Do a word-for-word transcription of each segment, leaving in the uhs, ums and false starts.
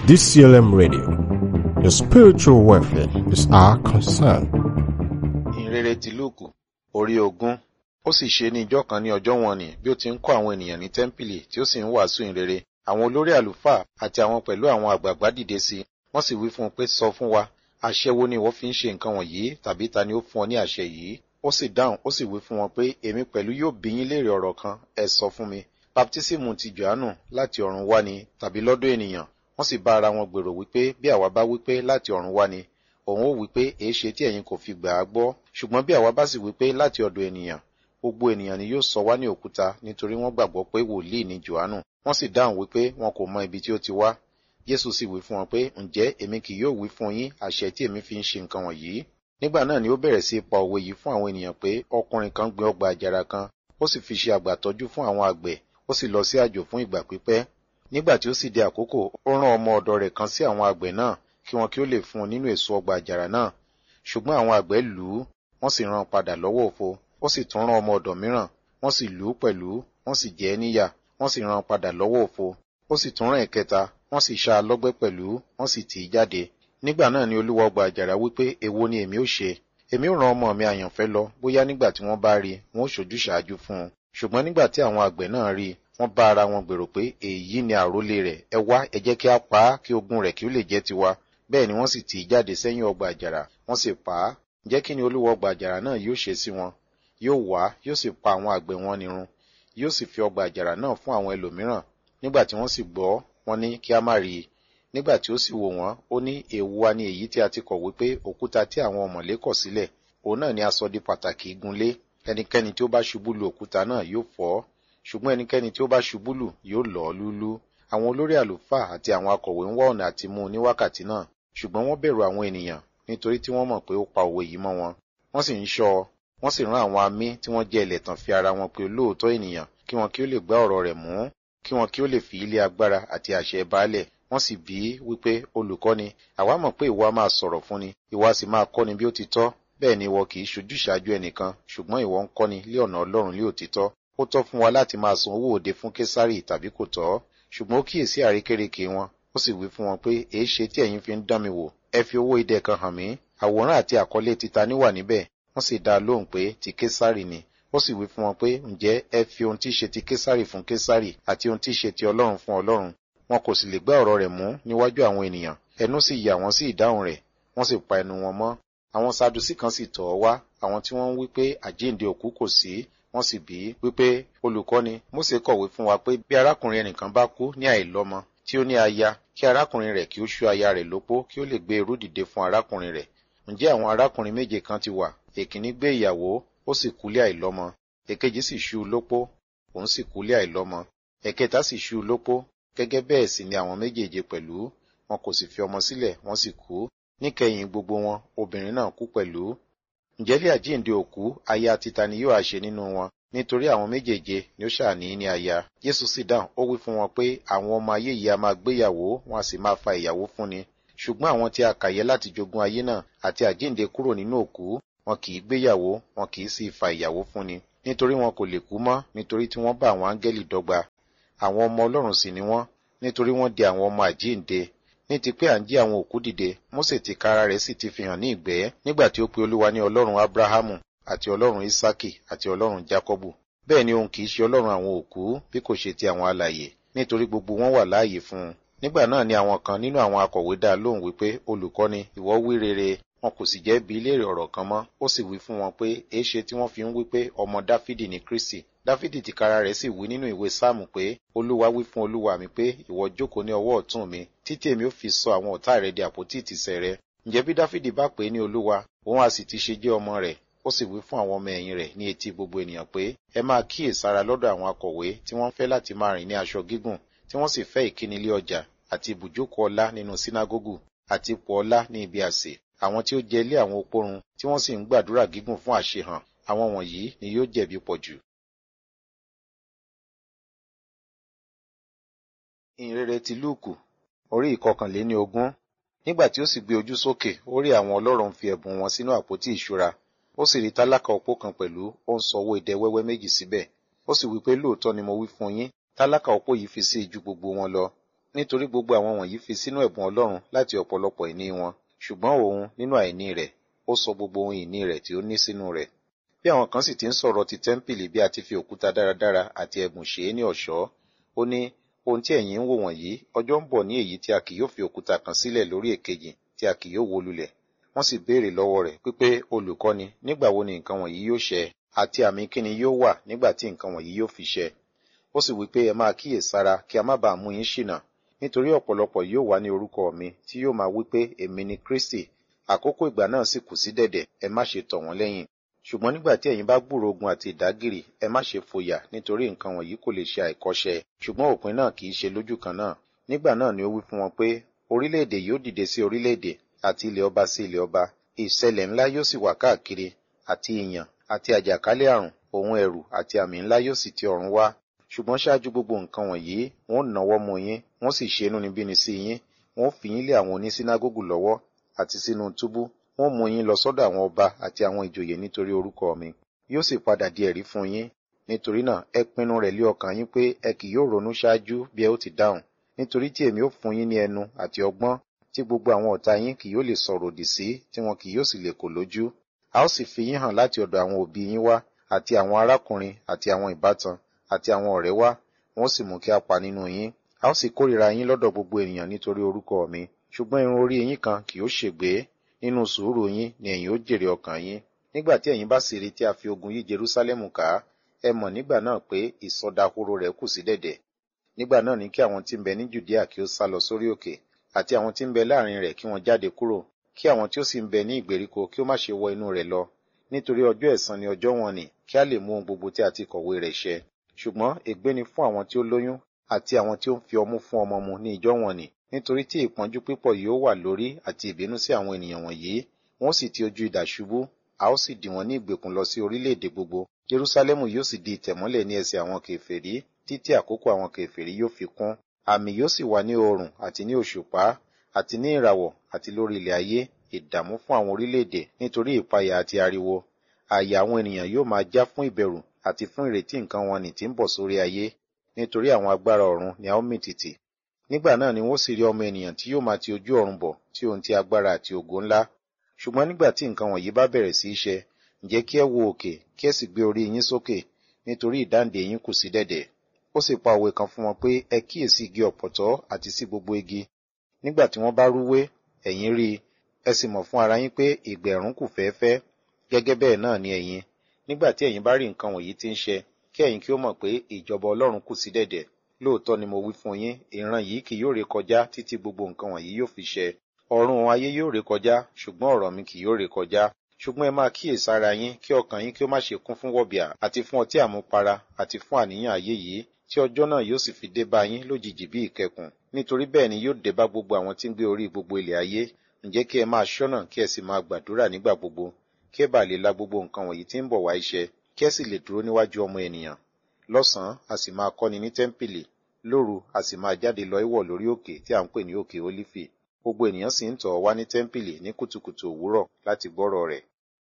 D C L M Radio. Your spiritual welfare is our concern. Ìhìnrere ti Lúùkù orí ogún. Ó sì ṣe ní ìjọ kan ní ọjọ́ wọn ni bí ó ti ń kọ́ àwọn ènìyàn ní tẹ́ḿpìlì tí ó sì ń wàásù ìhìnrere. Àwọn olórí àlùfáà àti àwọn pẹ̀lú àwọn àgbààgbà dìde sí i. Wọ́n sì wí fún un pé, sọ fún wa, àṣẹ wo ni ìwọ fi ń ṣe nǹkan wọ̀nyí, tàbí ta ni ó fún ọ ní àṣẹ yìí? Ó sì dáhùn, ó sì wí fún wọn pé, èmi pẹ̀lú yóò bi yín léèrè ọ̀rọ̀ kan, ẹ sọ fún mi. Baptísímù ti Jòhánù láti ọ̀run wá ni tàbí lọ́dọ̀ ènìyàn? Wọ́n sì bá ara wọn gbèrò wípé bí àwa bá wípé láti ọ̀run wá ni, òun ó wípé èéṣe tí ẹ̀yin kò fi gbà á gbọ́. Ṣùgbọ́n bí àwa bá sì wípé láti ọ̀dọ̀ ènìyàn, gbogbo ènìyàn ni yóò sọ wá ní òkúta nítorí wọ́n gbàgbọ́ pé wòlíì ni Jòhánù. Wọ́n sì dáhùn wípé wọn kò mọ ibi tí ó ti wá. Jésù sì wí fún wọn pé, ǹjẹ́ èmi kì yóò wí fún yín àṣẹ tí èmi fi ń ṣe nǹkan wọ̀nyí? Nígbà náà ni ó bẹ̀rẹ̀ sí pa òwe yìí fún àwọn ènìyàn pé ọkùnrin kan gbin ọgbà àjàrà kan, ó sì fi ṣe àgbàtọ́jú fún àwọn àgbẹ̀, ó sì lọ sí àjò fún ìgbà pípẹ́. Nígbà tí ó sì di àkókò, ó rán ọmọ ọ̀dọ̀ rẹ̀ kan sí àwọn àgbẹ̀ náà kí wọn kí ó lè fún un nínú èso ọgbà àjàrà náà. Ṣùgbọ́n àwọn àgbẹ̀ lù ú, wọ́n sì rán padà lọ́wọ́ òfo. Ó sì tún rán ọmọ ọ̀dọ̀ mìíràn, wọ́n sì lù ú pẹ̀lú, wọ́n sì jẹ ẹ́ níyà, wọ́n sì rán padà lọ́wọ́ òfo. Ó sì tún rán ẹ̀kẹta, wọ́n sì ṣá a lọ́gbẹ́ pẹ̀lú, wọ́n sì tì í jáde. Nígbà náà ni olúwa ọgbà àjàrà wípé, èwo ni èmi ó ṣe? Èmi ó rán ọmọ mi àyànfẹ́ lọ, bóyá nígbà tí wọ́n bá rí i, wọn ó ṣojú ṣáájú fún un. Ṣùgbọ́n nígbà tí àwọn àgbẹ̀ náà rí i, wọ́n bá ara wọn gbèrò pé èyí ni àrólé rẹ̀, ẹ wá, ẹ jẹ́ kí a pa á kí ogún rẹ̀ kí ó lè jẹ́ tiwa. Bẹ́ẹ̀ ni wọ́n sì tì í jáde sẹ́yìn ọgbà àjàrà, wọ́n sì pa á. Ǹjẹ́ kí ni olúwa ọgbà àjàrà náà yóò ṣe sí wọn? Yóò wá, yóò sì pa àwọn àgbẹ̀ wọn nírun, yóò sì fi ọgbà àjàrà náà fún àwọn ẹlòmíràn. Nígbà tí wọ́n sì gbọ́, wọ́n ní kí a má rí i. Nígbà tí ó sì wò wọ́n, ó ní èwo wa ni èyí tí a ti kọ̀wé pé òkúta tí àwọn ọ̀mọ̀lé kọ̀ sílẹ̀, òun náà ni a sọ di pàtàkì igunlé. Ẹnikẹ́ni tí ó bá ṣubú lu òkúta náà yóò fọ́, ṣùgbọ́n ẹnikẹ́ni tí ó bá ṣubú lù yóò lọ̀ ọ́ lúlú. Àwọn olórí àlùfáà àti àwọn akọ̀wé ń wá ọ̀nà àti mú un ní wákàtí náà, ṣùgbọ́n wọ́n bẹ̀rù àwọn ènìyàn nítorí tí wọ́n mọ̀ pé ó pa òwe yìí mọ́ wọn. Wọ́n sì ń ṣọ́ ọ, wọ́n sì rán àwọn amí tí wọ́n jẹ́ ẹlẹ́tàn fi ara wọn pé olóòótọ́ ènìyàn, kí wọn kí ó lè gbá ọ̀rọ̀ rẹ̀ mú, kí wọn kí ó lè fi ilé agbára àti àṣẹ baálẹ̀. Wọ́n sì bí i wípé, olùkọ́ni, àwa mọ̀ pé ìwọ a máa sọ̀rọ̀ fún ni, ìwọ a sì máa kọ́ni bí ó ti tọ́. Bẹ́ẹ̀ ni ìwọ kì í ṣojú ṣáájú ẹnìkan, ṣùgbọ́n ìwọ ń kọ́ni lé ọ̀nà Ọlọ́run lé òtítọ́. Ó tọ́ fún wa láti máa san owó òde fún Késárì tàbí kò tọ́? Ṣùgbọ́n ó kíyèsí àrékérekè wọn, ó sì wí fún wọn pé, èéṣe tí ẹ̀yin fi ń dán mi wò? Ẹ fi owó idẹ kan hàn mí. Àwòrán àti àkọlé ti ta ni wà níbẹ̀? Wọ́n sì dá a lóhùn pé ti Késárì ni. Ó sì wí fún wọn pé, ǹjẹ́ ẹ fi ohun tí í ṣe ti Késárì fún Késárì àti ohun tí í ṣe ti Ọlọ́run fún Ọlọ́run. Wọn kò sì lè gbá ọ̀rọ̀ rẹ̀ mú níwájú àwọn ènìyàn. Ẹnu sì yà wọ́n sí ìdáhùn rẹ̀, wọ́n sì pa ẹnu wọn mọ́. Àwọn Sadusí kan sì tọ̀ ọ́ wá, àwọn tí wọ́n ń wí pé àjíǹde òkú kò sí. Wọ́n sì bí i wípé, olùkọ́ni, Mósè kọ̀wé fún wa pé bí arákùnrin ẹnìkan bá kú ní àìlọ́mọ tí ó ní aya, kí arákùnrin rẹ̀ kí ó ṣú aya rẹ̀ lópó kí ó lè gbé ẹrú dìde fún arákùnrin rẹ̀. Ǹjẹ́ àwọn arákùnrin méje kan ti wà, èkíní gbé ìyàwó, ó sì kú lé àìlọ́mọ, èkejì sì ṣú u lópó, òun sì kú lé àìlọ́mọ, ẹ̀kẹta sì ṣú u lópó, gẹ́gẹ́ bẹ́ẹ̀ sì ni àwọn méjèèje pẹ̀lú, wọn kò sì fi ọmọ sílẹ̀, wọ́n sì kú. Níkẹyìn gbogbo wọn, obìnrin náà kú pẹ̀lú. Ǹjẹ́ lé àjíǹde òkú, aya títa ni yóò á ṣe nínú wọn? Nítorí àwọn méjèèje ni ó ṣàní ní aya. Jésù sì dáhùn, ó wí fún wọn pé àwọn ọmọ ayé yìí a máa gbéyàwó, wọn a sì máa fa ìyàwó fúnni. Ṣùgbọ́n àwọn tí a kà yẹ láti jogún ayé náà àti àjíǹde kúrò nínú òkú, wọn kì í gbéyàwó, wọn kì í sì fa ìyàwó fúnni. Nítorí wọn kò lè kú mọ́, nítorí tí wọ́n bá àwọn áńgẹ́lì dọ́gba. Àwọn ọmọ Ọlọ́run sì ni wọ́n, nítorí wọ́n di àwọn ọmọ àjíǹde. Ní ti pé à ń jí àwọn òkú dìde, Mósè tìkára rẹ̀ sì ti fi hàn ní ìgbẹ́, nígbà tí ó pe Olúwa ní Ọlọ́run Ábúráhámù àti Ọlọ́run Ísákì àti Ọlọ́run Jákọ́bù. Bẹ́ẹ̀ ni òun kì í ṣe Ọlọ́run àwọn òkú, bí kò ṣe ti àwọn alààyè, nítorí gbogbo wọn wà láàyè fún un. Nígbà náà ni àwọn kan nínú àwọn akọ̀wé dá lóhùn wípé, olùkọ́ni, ìwọ wí rere. Wọn kò sì jẹ́ bi í léèrè ọ̀rọ̀ kan mọ́. Ó sì wí fún wọn pé, èéṣe tí wọ́n fi ń wí pé ọmọ Dáfídì ni Kristi? Dáfídì tìkára rẹ̀ sì wí nínú ìwé Sáàmù pé, Olúwa wí fún Olúwa mi pé, ìwọ jókòó ní ọwọ́ ọ̀tún mi, títí èmi ó fi sọ àwọn ọ̀tá rẹ di àpótí ìtìsẹ̀ rẹ. Ǹjẹ́ bí Dáfídì bá pè é ní Olúwa, òun a sì ti ṣe jẹ́ ọmọ rẹ̀. Ó sì wí fún àwọn ọmọ ẹ̀yìn rẹ̀ ní etí gbogbo ènìyàn pé, ẹ máa kíyèsára lọ́dọ̀ àwọn akọ̀wé tí wọ́n fẹ́ láti máa rìn ní aṣọ gígùn, tí wọ́n sì fẹ́ ìkíni ilé ọjà, àti ibùjókòó ọlá nínú sínágógù, àti ipò ọlá ní ibi àsè, àwọn tí ó jẹ ilé àwọn opórun, tí wọ́n sì ń gbàdúrà gígùn fún àṣehàn, àwọn wọ̀nyí ni yóò jẹ̀bi pọ̀jù. Ìhìnrere ti Lúùkù orí ìkọkànléní ogún. Nígbà tí ó sì gbé ojú sókè, ó rí àwọn ọlọ́rọ̀ ń fi ẹ̀bùn wọn sínú àpótí ìṣúra. Ó sì rí tálákà opó kan pẹ̀lú, ó ń sọ owó idẹ wẹ́wẹ́ méjì síbẹ̀. Ó sì wí pé, lóòótọ́ ni mo wí fún yín, tálákà opó yìí fi sí i ju gbogbo wọn lọ, nítorí gbogbo àwọn wọ̀nyí fi sínú ẹ̀bùn Ọlọ́run láti ọ̀pọ̀lọpọ̀ ìní wọn, ṣùgbọ́n òun nínú àìní rẹ̀, ó sọ gbogbo ohun ìní rẹ̀ tí ó ní sínú rẹ̀. Bí àwọn kan sì ti ń sọ̀rọ̀ ti tẹ́ḿpìlì bí a ti fi òkúta dáradára àti ẹ̀bùn ṣe é ní ọ̀ṣọ́, ó ní, ohun tí ẹ̀yin ń wò wọ̀nyí, ọjọ́ ń bọ̀ ní èyí tí a kì yóò fi òkúta kan sílẹ̀ lórí èkejì tí a kì yóò wó lulẹ̀. Wọ́n sì béèrè lọ́wọ́ rẹ̀ pípé, olùkọ́ni, nígbà wo ni nǹkan wọ̀nyí yóò ṣẹ, àti àmì kíni yóò wà nígbà tí nǹkan wọ̀nyí yóò fi ṣẹ? Ó sì wí pé, ẹ máa kíyèsára kí a má bàa mú yín ṣìnà, nítorí ọ̀pọ̀lọpọ̀ yóò wá ní orúkọ mi tí yóò máa wí pé èmi ni Kristi. Àkókò ìgbà náà sì kù sí dẹ̀dẹ̀, ẹ má ṣe tọ̀ wọ́n lẹ́yìn. Ṣùgbọ́n nígbà tí ẹ̀yin bá gbúròó ogun àti ìdágìrì, ẹ má ṣe fòyà, nítorí nǹkan wọ̀nyí kò lè ṣe àìkọ́ṣẹ, ṣùgbọ́n òpin náà kì í ṣe lójú kan náà. Nígbà náà ni ó wí fún wọn pé, orílẹ̀-èdè yóò dìde sí orílẹ̀-èdè, àti ilẹ̀ ọba sí ilẹ̀ ọba. Ìṣẹ̀lẹ̀ ńlá yóò sì wà káàkiri, àti ìyàn, àti àjàkálẹ̀ àrùn, ohun ẹ̀rù àti àmì ńlá yóò sì ti ọ̀run wá. Ṣùgbọ́n ṣáájú gbogbo nǹkan wọ̀nyí, wọn ó nawọ́ mú yín, wọ́n sì ṣe inúnibíni sí yín, wọ́n ó fi yín lé àwọn onísínágógù lọ́wọ́, àti sínú túbú, wọ́n ó mú yín lọ sọ́dọ̀ àwọn ọba àti àwọn ìjòyè nítorí orúkọ mi. Yóò sì padà di ẹ̀rí fún yín. Nítorí náà, ẹ pinnu rẹ̀ lé ọkàn yín pé ẹ kì yóò ronú ṣáájú bí ẹ ó ti dáhùn. Nítorí tí èmi ó fún yín ní ẹnu àti ọgbọ́n, tí gbogbo àwọn ọ̀tá yín kì yóò lè sọ̀rọ̀ òdì sí, tí wọn kì yóò sì lè kò lójú. A ó sì fi yín hàn láti ọ̀dọ̀ àwọn òbí yín wá, àti àwọn arákùnrin, àti àwọn ìbátan, àti àwọn ọ̀rẹ́ wá, wọn ó sì mú kí a pa nínú yín. A ó sì kórìíra yín lọ́dọ̀ gbogbo ènìyàn nítorí orúkọ mi. Ṣùgbọ́n irun orí yín kan kì yóò ṣègbé. Nínú sùúrù yín ni ẹ̀yin ó jèrè ọkàn yín. Nígbà tí ẹ̀yin bá sì rí tí a fi ogun yí Jerúsálẹ́mù ká, ẹ mọ̀ nígbà náà pé ìsọdahoro rẹ̀ kù sí dẹ̀dẹ̀. Nígbà náà ni kí àwọn tí ń bẹ ní Jùdíà kí ó sá lọ sórí òkè, àti àwọn tí ń bẹ láàrin rẹ̀ kí wọ́n jáde kúrò, kí àwọn tí ó sì ń bẹ ní ìgbèríko kí ó má ṣe wọ inú rẹ̀ lọ. Nítorí ọjọ́ ẹ̀san ni ọjọ́ wọn nì, kí a lè mú ohun gbogbo tí a ti kọ̀wé rẹ̀ ṣẹ. Ṣùgbọ́n ègbé ni fún àwọn tí ó lóyún, àti àwọn tí ó ń fi ọmú fún ọmọ mu ní ìjọ wọn nì, nítorí tí ìpọ́njú pípọ̀ yóò wà lórí àti ìbínú sí àwọn ènìyàn wọ̀nyí, wọ́n sì ti ojú idà ṣubú, a ó sì dì wọ́n ní ìgbèkùn lọ sí orílẹ̀-èdè gbogbo. Jerúsálẹ́mù yóò sì di ìtẹ̀mọ́lẹ̀ ní ẹsẹ̀ àwọn kèfèrí, títí àkókò àwọn kèfèrí yóò fi kún. Àmì yóò sì wà ní oòrùn àti ní òṣùpá, àti ní ìràwọ̀, àti lórí ilẹ̀ ayé, ìdààmú fún àwọn orílẹ̀-èdè nítorí ìpayà àti ariwo. Àyà àwọn ènìyàn yóò máa já fún ìbẹ̀rù àti fún ìrètí nǹkan wọn nì tí ń bọ̀ sórí ayé, nítorí àwọn agbára ọ̀run ni a ó mì tìtì. Nígbà náà ni wọ́n sì rí ọmọ ènìyàn tí yóò máa ti ojú ọ̀run bọ̀, tí ohun ti agbára àti ògo ńlá. Ṣùgbọ́n nígbà tí nǹkan wọ̀nyí bá bẹ̀rẹ̀ sí í ṣẹ, ǹjẹ́ kí ẹ wo òkè, kí ẹ sì gbé orí yín sókè, nítorí ìdáǹdè yín kù sí dẹ̀dẹ̀. Ó sì pa òwe kan fún wọn pé, ẹ kíyèsí igi ọ̀pọ̀tọ́ àti sí gbogbo igi. Nígbà tí wọ́n bá rúwé, ẹ̀yin rí i, ẹ sì mọ̀ fún ara yín pé ìgbà ẹ̀rùn kù fẹ́ẹ́fẹ́. Gẹ́gẹ́ bẹ́ẹ̀ náà ni ẹ̀yin. Nígbà tí ẹ̀yin bá rí nǹkan wọ̀nyí tí ń ṣẹ, kí ẹ̀yin kí ó mọ̀ pé ìjọba Ọlọ́run kù sí dẹ̀dẹ̀. Lóòótọ́ ni mo wí fún yín, ìran yìí kì yóò rékọjá títí gbogbo nǹkan wọ̀nyí yóò fi ṣẹ. Ọ̀run ayé yóò rékọjá, ṣùgbọ́n ọ̀rọ̀ mi kì yóò rékọjá. Ṣùgbọ́n ẹ máa kíyèsára yín, kí ọkàn yín kí ó má ṣe kún fún wọ̀bìà àti fún ọtí àmupara àti fún àníyàn ayé yìí, tí ọjọ́ náà yóò sì fi dé bá yín lójijì bí ìkẹkùn. Nítorí bẹ́ẹ̀ ni yóò dé bá gbogbo àwọn tí ń gbé orí gbogbo ilẹ̀ ayé. Ǹjẹ́ kí ẹ máa ṣọ́nà, kí ẹ sì máa gbàdúrà nígbà gbogbo, kí ẹ bá lè la gbogbo nǹkan wọ̀nyí tí ń bọ̀ wá iṣẹ́, kí ẹ sì lè dúró níwájú ọmọ ènìyàn. Lọ́sàn-án a sì máa kọ́ni ní tẹ́ḿpìlì, lóru a sì máa jáde lọ ìwọ̀ lórí òkè tí à ń pè ní òkè Ólífì. Gbogbo ènìyàn sì ń tọ̀ ọ́ wá ní tẹ́ḿpìlì ní kùtùkùtù òwúrọ̀ láti gbọ́rọ̀ rẹ̀.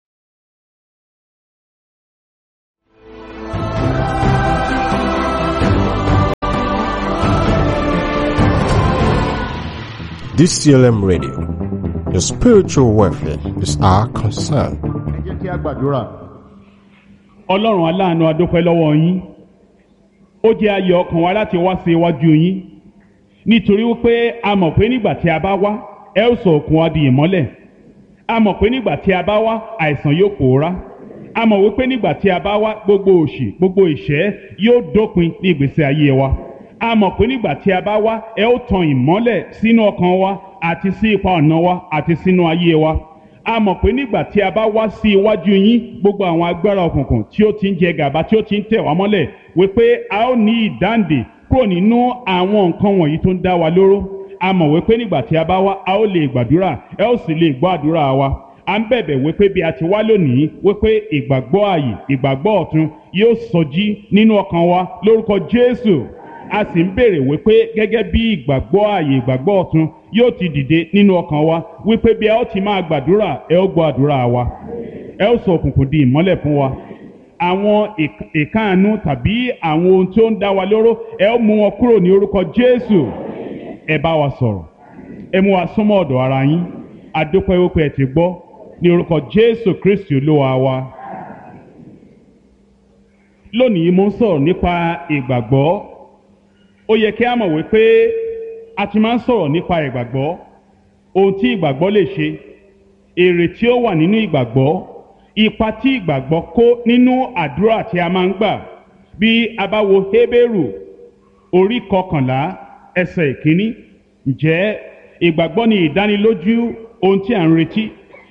D C L M Radio, your spiritual welfare is our concern. Ẹ jẹ́ kí a gbàdúrà. Ọlọ́run aláàánú, a dúpẹ́ lọ́wọ́ yín. Ó jẹ́ ayọ̀ ọkàn wa láti wá sí iwájú yín. Nítorí wípé a mọ̀ pé nígbà tí a bá wá, ẹ ó sọ òkun wa di ìmọ́lẹ̀. A mọ̀ pé nígbà tí a bá wá, àìsàn yóò pòórá. A mọ̀ wípé nígbà tí a bá wá, gbogbo òṣì, gbogbo ìṣẹ́ yóò dópin ní ìgbésí ayé wa. A mọ̀ pé nígbà tí a bá wá, ẹ ó tan ìmọ́lẹ̀ sínú ọkàn wa àti sí ipa ọ̀nà wa àti sínú ayé wa. A mọ̀ pé nígbà tí a bá wá sí iwájú yín, gbogbo àwọn agbára òkùnkùn tí ó ti ń jẹ gàba, tí ó ti ń tẹ̀ wá mọ́lẹ̀, wípé a ó ní ìdáǹdè kúrò nínú àwọn nǹkan wọ̀nyí tó ń dá wa lóró. A mọ̀ wípé nígbà tí a bá wá, a ó lè gbàdúrà, ẹ ó sì lè gbọ́ àdúrà wa. À ń bẹ̀bẹ̀ wípé bí a ti wá lónìí, wípé ìgbàgbọ́ ààyè, ìgbàgbọ́ ọ̀tun yóò sọjí nínú ọkàn wa lórúkọ Jésù. A sì ń béèrè wípé gẹ́gẹ́ bí ìgbàgbọ́ ààyè, ìgbàgbọ́ ọ̀tun yóò ti dìde nínú ọkàn wa, wípé bí a ó ti máa gbàdúrà, ẹ ó gbọ́ àdúrà wa. Ẹ ó sọ òkùnkùn di ìmọ́lẹ̀ fún wa. Àwọn ìkáàánú tàbí àwọn ohun tó ń dá wa lóró, ẹ ó mú wọn kúrò ní orúkọ Jésù. ẹ bá wa sọ̀rọ̀ ẹ mú wa súnmọ́ ọ̀dọ̀ ara yín adúpẹ́ wípé ẹ ti gbọ́ ní orúkọ Jésù Kristi Olúwa wa. Lónìí mo ń sọ̀rọ̀ nípa ìgbàgbọ́. Ó yẹ kí a mọ̀ wípé a ti máa ń sọ̀rọ̀ nípa ìgbàgbọ́, ohun tí ìgbàgbọ́ lè ṣe, èrè tí ó wà nínú ìgbàgbọ́, ipa tí ìgbàgbọ́ kó nínú àdúrà tí a máa ń gbà. Bí a bá wo Hébérù orí kọkànlá ẹsẹ̀ ìkíní, ǹjẹ́ ìgbàgbọ́ ni ìdánilójú ohun tí a ń retí,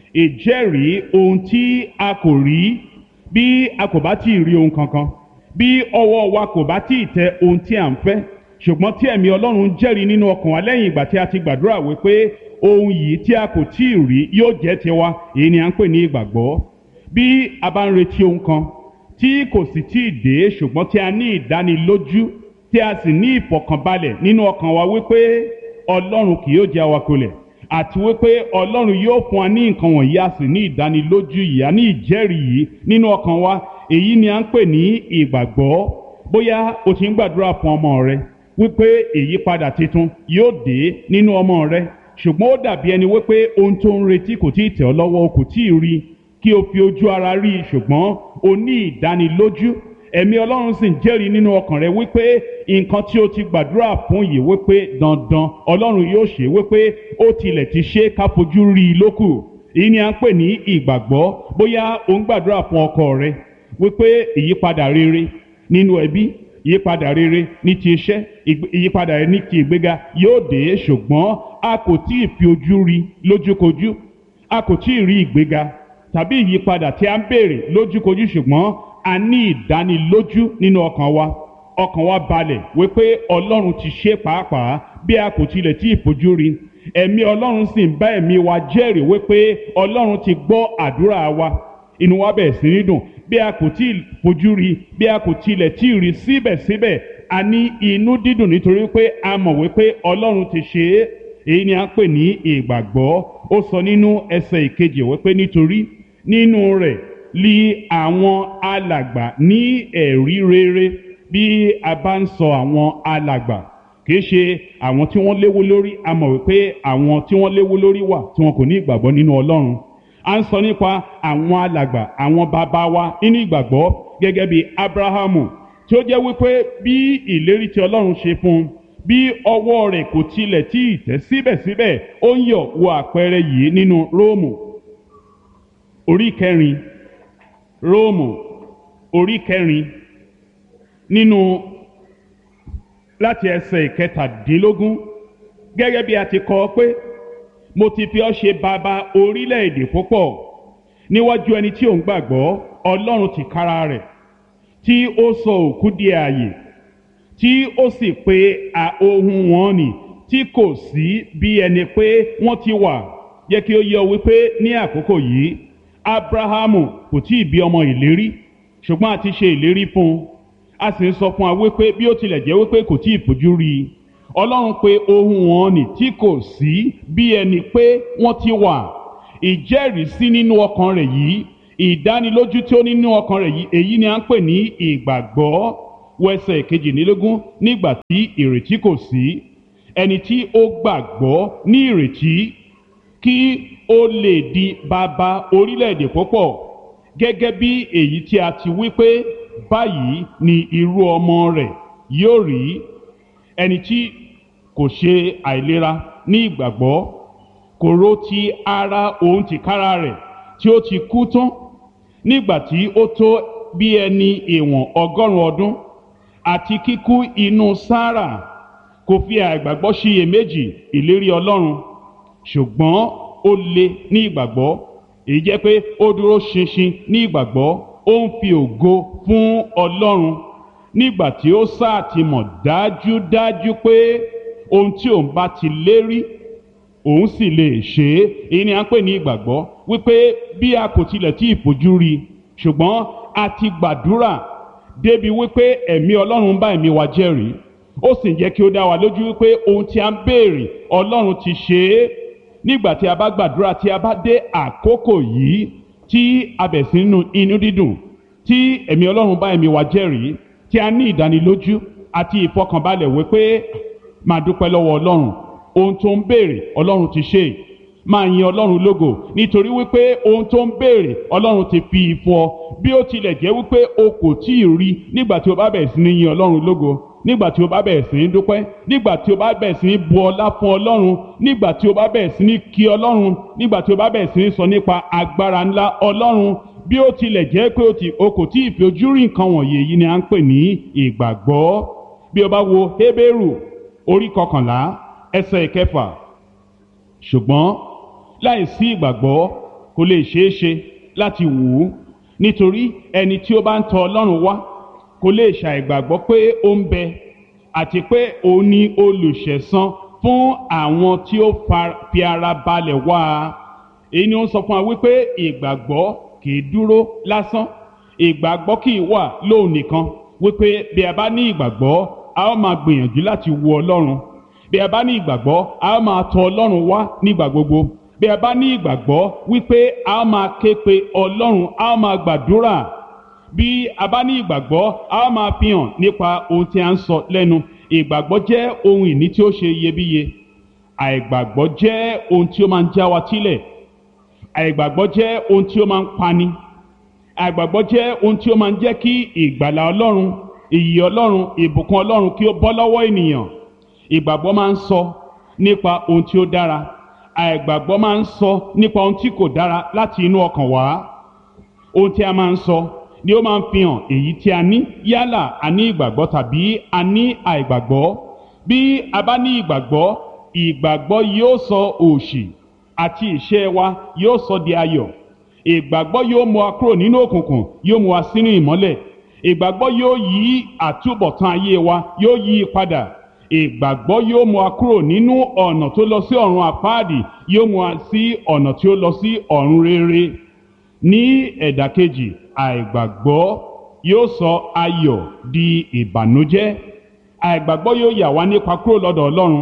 ìjẹ́rìí ohun tí a kò rí. Bí a kò bá tí ì rí ohun kankan, bí ọwọ́ wa kò bá tí ì tẹ ohun tí a ń fẹ́, ṣùgbọ́n tí ẹ̀mí Ọlọ́run jẹ́rìí nínú ọkàn wa lẹ́yìn ìgbà tí a ti gbàdúrà wípé ohun yìí tí a kò tí ì rí yóò jẹ́ tiwa, èyí ni à ń pè ní ìgbàgbọ́. Bí a bá ń retí ohun kan tí kò sì tí ì dé, ṣùgbọ́n tí a ní ìdánilójú tí a sì ní ìfọ̀kànbalẹ̀ nínú ọkàn wa wípé Ọlọ́run kì yóò jẹ́ awakọlẹ̀, àti wípé Ọlọ́run yóò fún wa ní nǹkan wọ̀nyí, a sì ní ìdánilójú yìí, a ní ìjẹ́rìí yìí nínú ọkàn wa, èyí ni à ń pè ní ìgbàgbọ́. Bóyá o ti ń gbàdúrà fún ọmọ rẹ wípé ìyípadà tuntun yóò dé nínú ọmọ rẹ, ṣùgbọ́n ó dàbí ẹni wípé ohun tó ń retí kò tí ì tẹ̀ ọ́ lọ́wọ́, o kò tí ì rí kí o fi ojú ara rí, ṣùgbọ́n o ní ìdánilójú, ẹ̀mí Ọlọ́run sì ń jẹ́rìí nínú ọkàn rẹ wípé nǹkan tí o ti gbàdúrà fún yìí wípé dandan Ọlọ́run yóò ṣe, wípé ó tilẹ̀ ti ṣe ká fojú rí i lókù. Èyí ni à ń pè ní ìgbàgbọ́. Bóyá o ń gbàdúrà fún ọkọ rẹ wípé ìyípadà rere nínú ẹbí, ìyípadà rere ní ti iṣẹ́, ìyípadà rere ní ti ìgbéga yóò dé, ṣùgbọ́n a kò tí ì fi ojú rí lójúkojú, a kò tí ì rí ìgbéga tàbí ìyípadà tí a ń béèrè lójúkojú, ṣùgbọ́n a ní ìdánilójú nínú ọkàn wa, ọkàn wa balẹ̀ wípé Ọlọ́run ti ṣe pàápàá bí a kò tilẹ̀ tí ì fojú rí. Ẹ̀mí Ọlọ́run sì ń bá ẹ̀mí wa jẹ́rìí wípé Ọlọ́run ti gbọ́ àdúrà wa, inú wa bẹ̀rẹ̀ sí ní dùn. Bí a kò tí ì fojú rí, bí a kò tilẹ̀ tí ì rí, síbẹ̀síbẹ̀ a ní inú dídùn nítorí pé a mọ̀ wípé Ọlọ́run ti ṣe é. Èyí ni a ń pè ní ìgbàgbọ́. Ó sọ nínú ẹsẹ̀ ìkejì wípé nítorí nínú rẹ̀ li àwọn alàgbà ní ẹ̀rí rere. Bí a bá ń sọ àwọn alàgbà, kìí ṣe àwọn tí wọ́n léwó lórí. A mọ̀ wípé àwọn tí wọ́n léwó lórí wà tí wọn kò ní ìgbàgbọ́ nínú Ọlọ́run. A ń sọ nípa àwọn alàgbà, àwọn bàbá wa nínú ìgbàgbọ́, gẹ́gẹ́ bí Ábúráhámù, tí ó jẹ́ wípé bí ìlérí tí Ọlọ́run ṣe fún un, bí ọwọ́ rẹ̀ kò tilẹ̀ tí ì tẹ̀, síbẹ̀síbẹ̀ ó ń yọ̀ wo àpẹẹrẹ yìí nínú Róòmù orí kẹrin, Róòmù orí kẹrin, nínú láti ẹsẹ̀ ìkẹtàdínlógún, gẹ́gẹ́ bí a ti kọ pé mo ti fi ọ́ ṣe bàbá orílẹ̀-èdè púpọ̀ níwájú ẹni tí ò ń gbàgbọ́, Ọlọ́run tìkára rẹ̀ tí ó sọ òkú di ààyè, tí ó sì pe ohun wọn nì tí kò sí bí ẹni pé wọ́n ti wà. Jẹ́ kí ó yé ọ wípé ní àkókò yìí Ábúráhámù kò tí ì bí ọmọ ìlérí, ṣùgbọ́n a ti ṣe ìlérí fún un. A sì ń sọ fún wa wípé bí ó tilẹ̀ jẹ́ wípé kò tí ì fojú rí i, Ọlọ́run pe ohun wọn nì tí kò sí bí ẹni pé wọ́n ti wà. Ìjẹ́rìísí nínú ọkàn rẹ̀ yìí, ìdánilójú tí ó nínú ọkàn rẹ̀ yìí, èyí ni à ń pè ní ìgbàgbọ́. Wẹsẹ̀ kejìlélógún, nígbà tí ìrètí kò sí, ẹni tí ó gbàgbọ́ ní ìrètí kí ó lè di bàbá orílẹ̀-èdè púpọ̀, gẹ́gẹ́ bí èyí tí a ti wí pé báyìí ni irú ọmọ rẹ̀ yóò rí. Ẹni tí kò ṣe àìlera ní ìgbàgbọ́, kò rò ti ara òun tìkára rẹ̀ tí ó ti kú tán nígbà tí ó tó bí ẹni ìwọ̀n ọgọ́rùn-ún ọdún, àti kíkú inú Sárà, kò fi àìgbàgbọ́ ṣiyèméjì ìlérí Ọlọ́run, ṣùgbọ́n ó le ní ìgbàgbọ́. Èyí jẹ́ pé ó dúró ṣinṣin ní ìgbàgbọ́, ó ń fi ògo fún Ọlọ́run nígbà tí ó sáà ti mọ̀ dájúdájú pé ohun tí òun bá ti lérí òun sì lè ṣe é. Èyí ni à ń pè ní ìgbàgbọ́, wípé bí a kò tilẹ̀ tí ì fojú rí, ṣùgbọ́n a ti gbàdúrà débi wípé ẹ̀mí Ọlọ́run bá ẹ̀mí wa jẹ́rìí, ó sì ń jẹ́ kí ó dá wa lójú wípé ohun tí a ń béèrè Ọlọ́run ti ṣe é. Nígbà tí a bá gbàdúrà, tí a bá dé àkókò yìí tí a bẹ̀ sí nínú inú dídùn, tí ẹ̀mí Ọlọ́run bá ẹ̀mí wa jẹ́rìí, tí a ní ìdánilójú àti ìfọkànbalẹ̀ wípé máa dúpẹ́ lọ́wọ́ Ọlọ́run ohun tó ń béèrè ọlọ́run ti ṣe. Máa yin ọlọ́run lógo nítorí wípé ohun tó ń béèrè ọlọ́run ti fi fún ọ, bí ó tilẹ̀ jẹ́ wípé o kò tí ì rí nígbà tí o bá bẹ̀rẹ̀ sí ní yin ọlọ́run lógo, nígbà tí o bá bẹ̀rẹ̀ sí ní dúpẹ́, nígbà tí o bá bẹ̀rẹ̀ sí ní bu ọlá fún ọlọ́run, nígbà tí o bá bẹ̀rẹ̀ sí ní kí ọlọ́run, nígbà tí o bá bẹ̀rẹ̀ sí ní sọ nípa agbára ńlá ọlọ́run, bí ó tilẹ̀ jẹ́ pé o kò tí ì fi ojú rí nǹkan wọ̀nyí, èyí ni à ń pè ní ìgbàgbọ́. Bí o bá wo Hébérù orí kọkànlá ẹsẹ̀ ìkẹfà, ṣùgbọ́n láìsí ìgbàgbọ́ kò lè ṣeé ṣe láti wù ú, nítorí ẹni tí ó bá ń tọ ọlọ́run wá kò lè ṣàìgbàgbọ́ pé ó ń bẹ, àti pé òun ni olùṣẹ̀san fún àwọn tí ó fi ara balẹ̀ wá a. Èyí ni ó ń sọ fún wa wípé ìgbàgbọ́ kì í dúró lásán, ìgbàgbọ́ kì í wà lóun nìkan, wípé bí a bá ní ìgbàgbọ́ a ó máa gbìyànjú láti wo ọlọ́run, bí a bá ní ìgbàgbọ́ a ó máa tọ ọlọ́run wá nígbà gbogbo, bí a bá ní ìgbàgbọ́ wípé a ó máa ké pe ọlọ́run, a ó máa gbàdúrà, bí a bá ní ìgbàgbọ́ a ó máa fi hàn nípa ohun tí a ń sọ lẹ́nu. Ìgbàgbọ́ jẹ́ ohun ìní tí ó ṣe iyebíye. Àìgbàgbọ́ jẹ́ ohun tí ó máa ń já wa tílẹ̀. Àìgbàgbọ́ jẹ́ ohun tí ó máa ń pani. Àìgbàgbọ́ jẹ́ ohun tí ó máa ń jẹ́ kí ìgbàlà ọlọ́run, ìyè ọlọ́run, ìbùkún ọlọ́run kí ó bọ́ lọ́wọ́ ènìyàn. Ìgbàgbọ́ máa ń sọ nípa ohun tí ó dára. Àìgbàgbọ́ máa ń sọ nípa ohun tí kò dára láti inú ọkàn wá. Ohun tí a máa ń sọ ni ó máa ń fi hàn èyí tí a ní, yálà a ní ìgbàgbọ́ tàbí a ní àìgbàgbọ́. Bí a bá ní ìgbàgbọ́, ìgbàgbọ́ yóò sọ òṣì àti ìṣẹ́ wa yóò sọ di ayọ̀. Ìgbàgbọ́ yóò mú wa kúrò nínú òkùnkùn, yóò mú wa sínú ìmọ́lẹ̀. Ìgbàgbọ́ yóò yí àtúbọ̀tán ayé wa, yóò yí padà. Ìgbàgbọ́ yóò mú wa kúrò nínú ọ̀nà tó lọ sí ọ̀run àpáàdì, yóò mú wa sí ọ̀nà tí ó lọ sí ọ̀run rere. Ní ẹ̀dàkejì, àìgbàgbọ́ yóò sọ ayọ̀ di ìbànújẹ́. Àìgbàgbọ́ yóò yà wá nípa kúrò lọ́dọ̀ Ọlọ́run,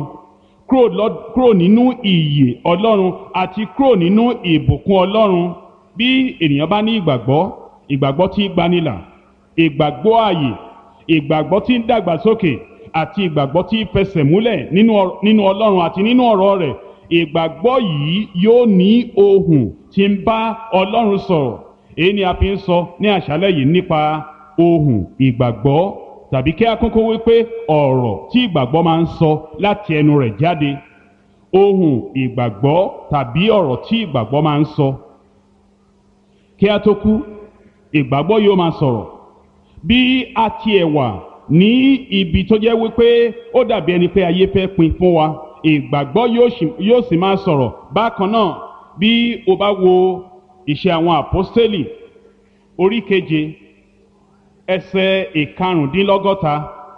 kúrò nínú ìyè Ọlọ́run àti kúrò nínú ìbùkún Ọlọ́run. Bí ènìyàn bá ní ìgbàgbọ́, ìgbàgbọ́ tí gbanilà, ìgbàgbọ́ ààyè, ìgbàgbọ́ tí ń dàgbàsókè àti ìgbàgbọ́ tí fẹsẹ̀ múlẹ̀ nínú Ọlọ́run àti nínú ọ̀rọ̀ rẹ̀, ìgbàgbọ́ yìí yóò ní ohùn tí ń bá Ọlọ́run sọ̀rọ̀. Èyí ni a fi ń sọ ní àṣálẹ́ yìí nípa ohùn ìgbàgbọ́, tàbí kí a kúkú wípé ọ̀rọ̀ tí ìgbàgbọ́ máa ń sọ láti ẹnu rẹ̀ jáde. Ohùn ìgbàgbọ́ tàbí ọ̀rọ̀ tí ìgbàgbọ́ máa ń sọ. Kí a tó kú, ìgbàgbọ́ yóò máa sọ̀rọ̀. Bí a tiẹ̀ wà ní ibi tó jẹ́ wípé ó dàbí ẹni pé ayé fẹ́ pin fún wa, ìgbàgbọ́ yóò sì máa sọ̀rọ̀ bákan náà. Bí o bá wo Iṣẹ́ àwọn Àpọ́stélì orí keje ẹsẹ̀ ìkarùndínlọ́gọ́ta.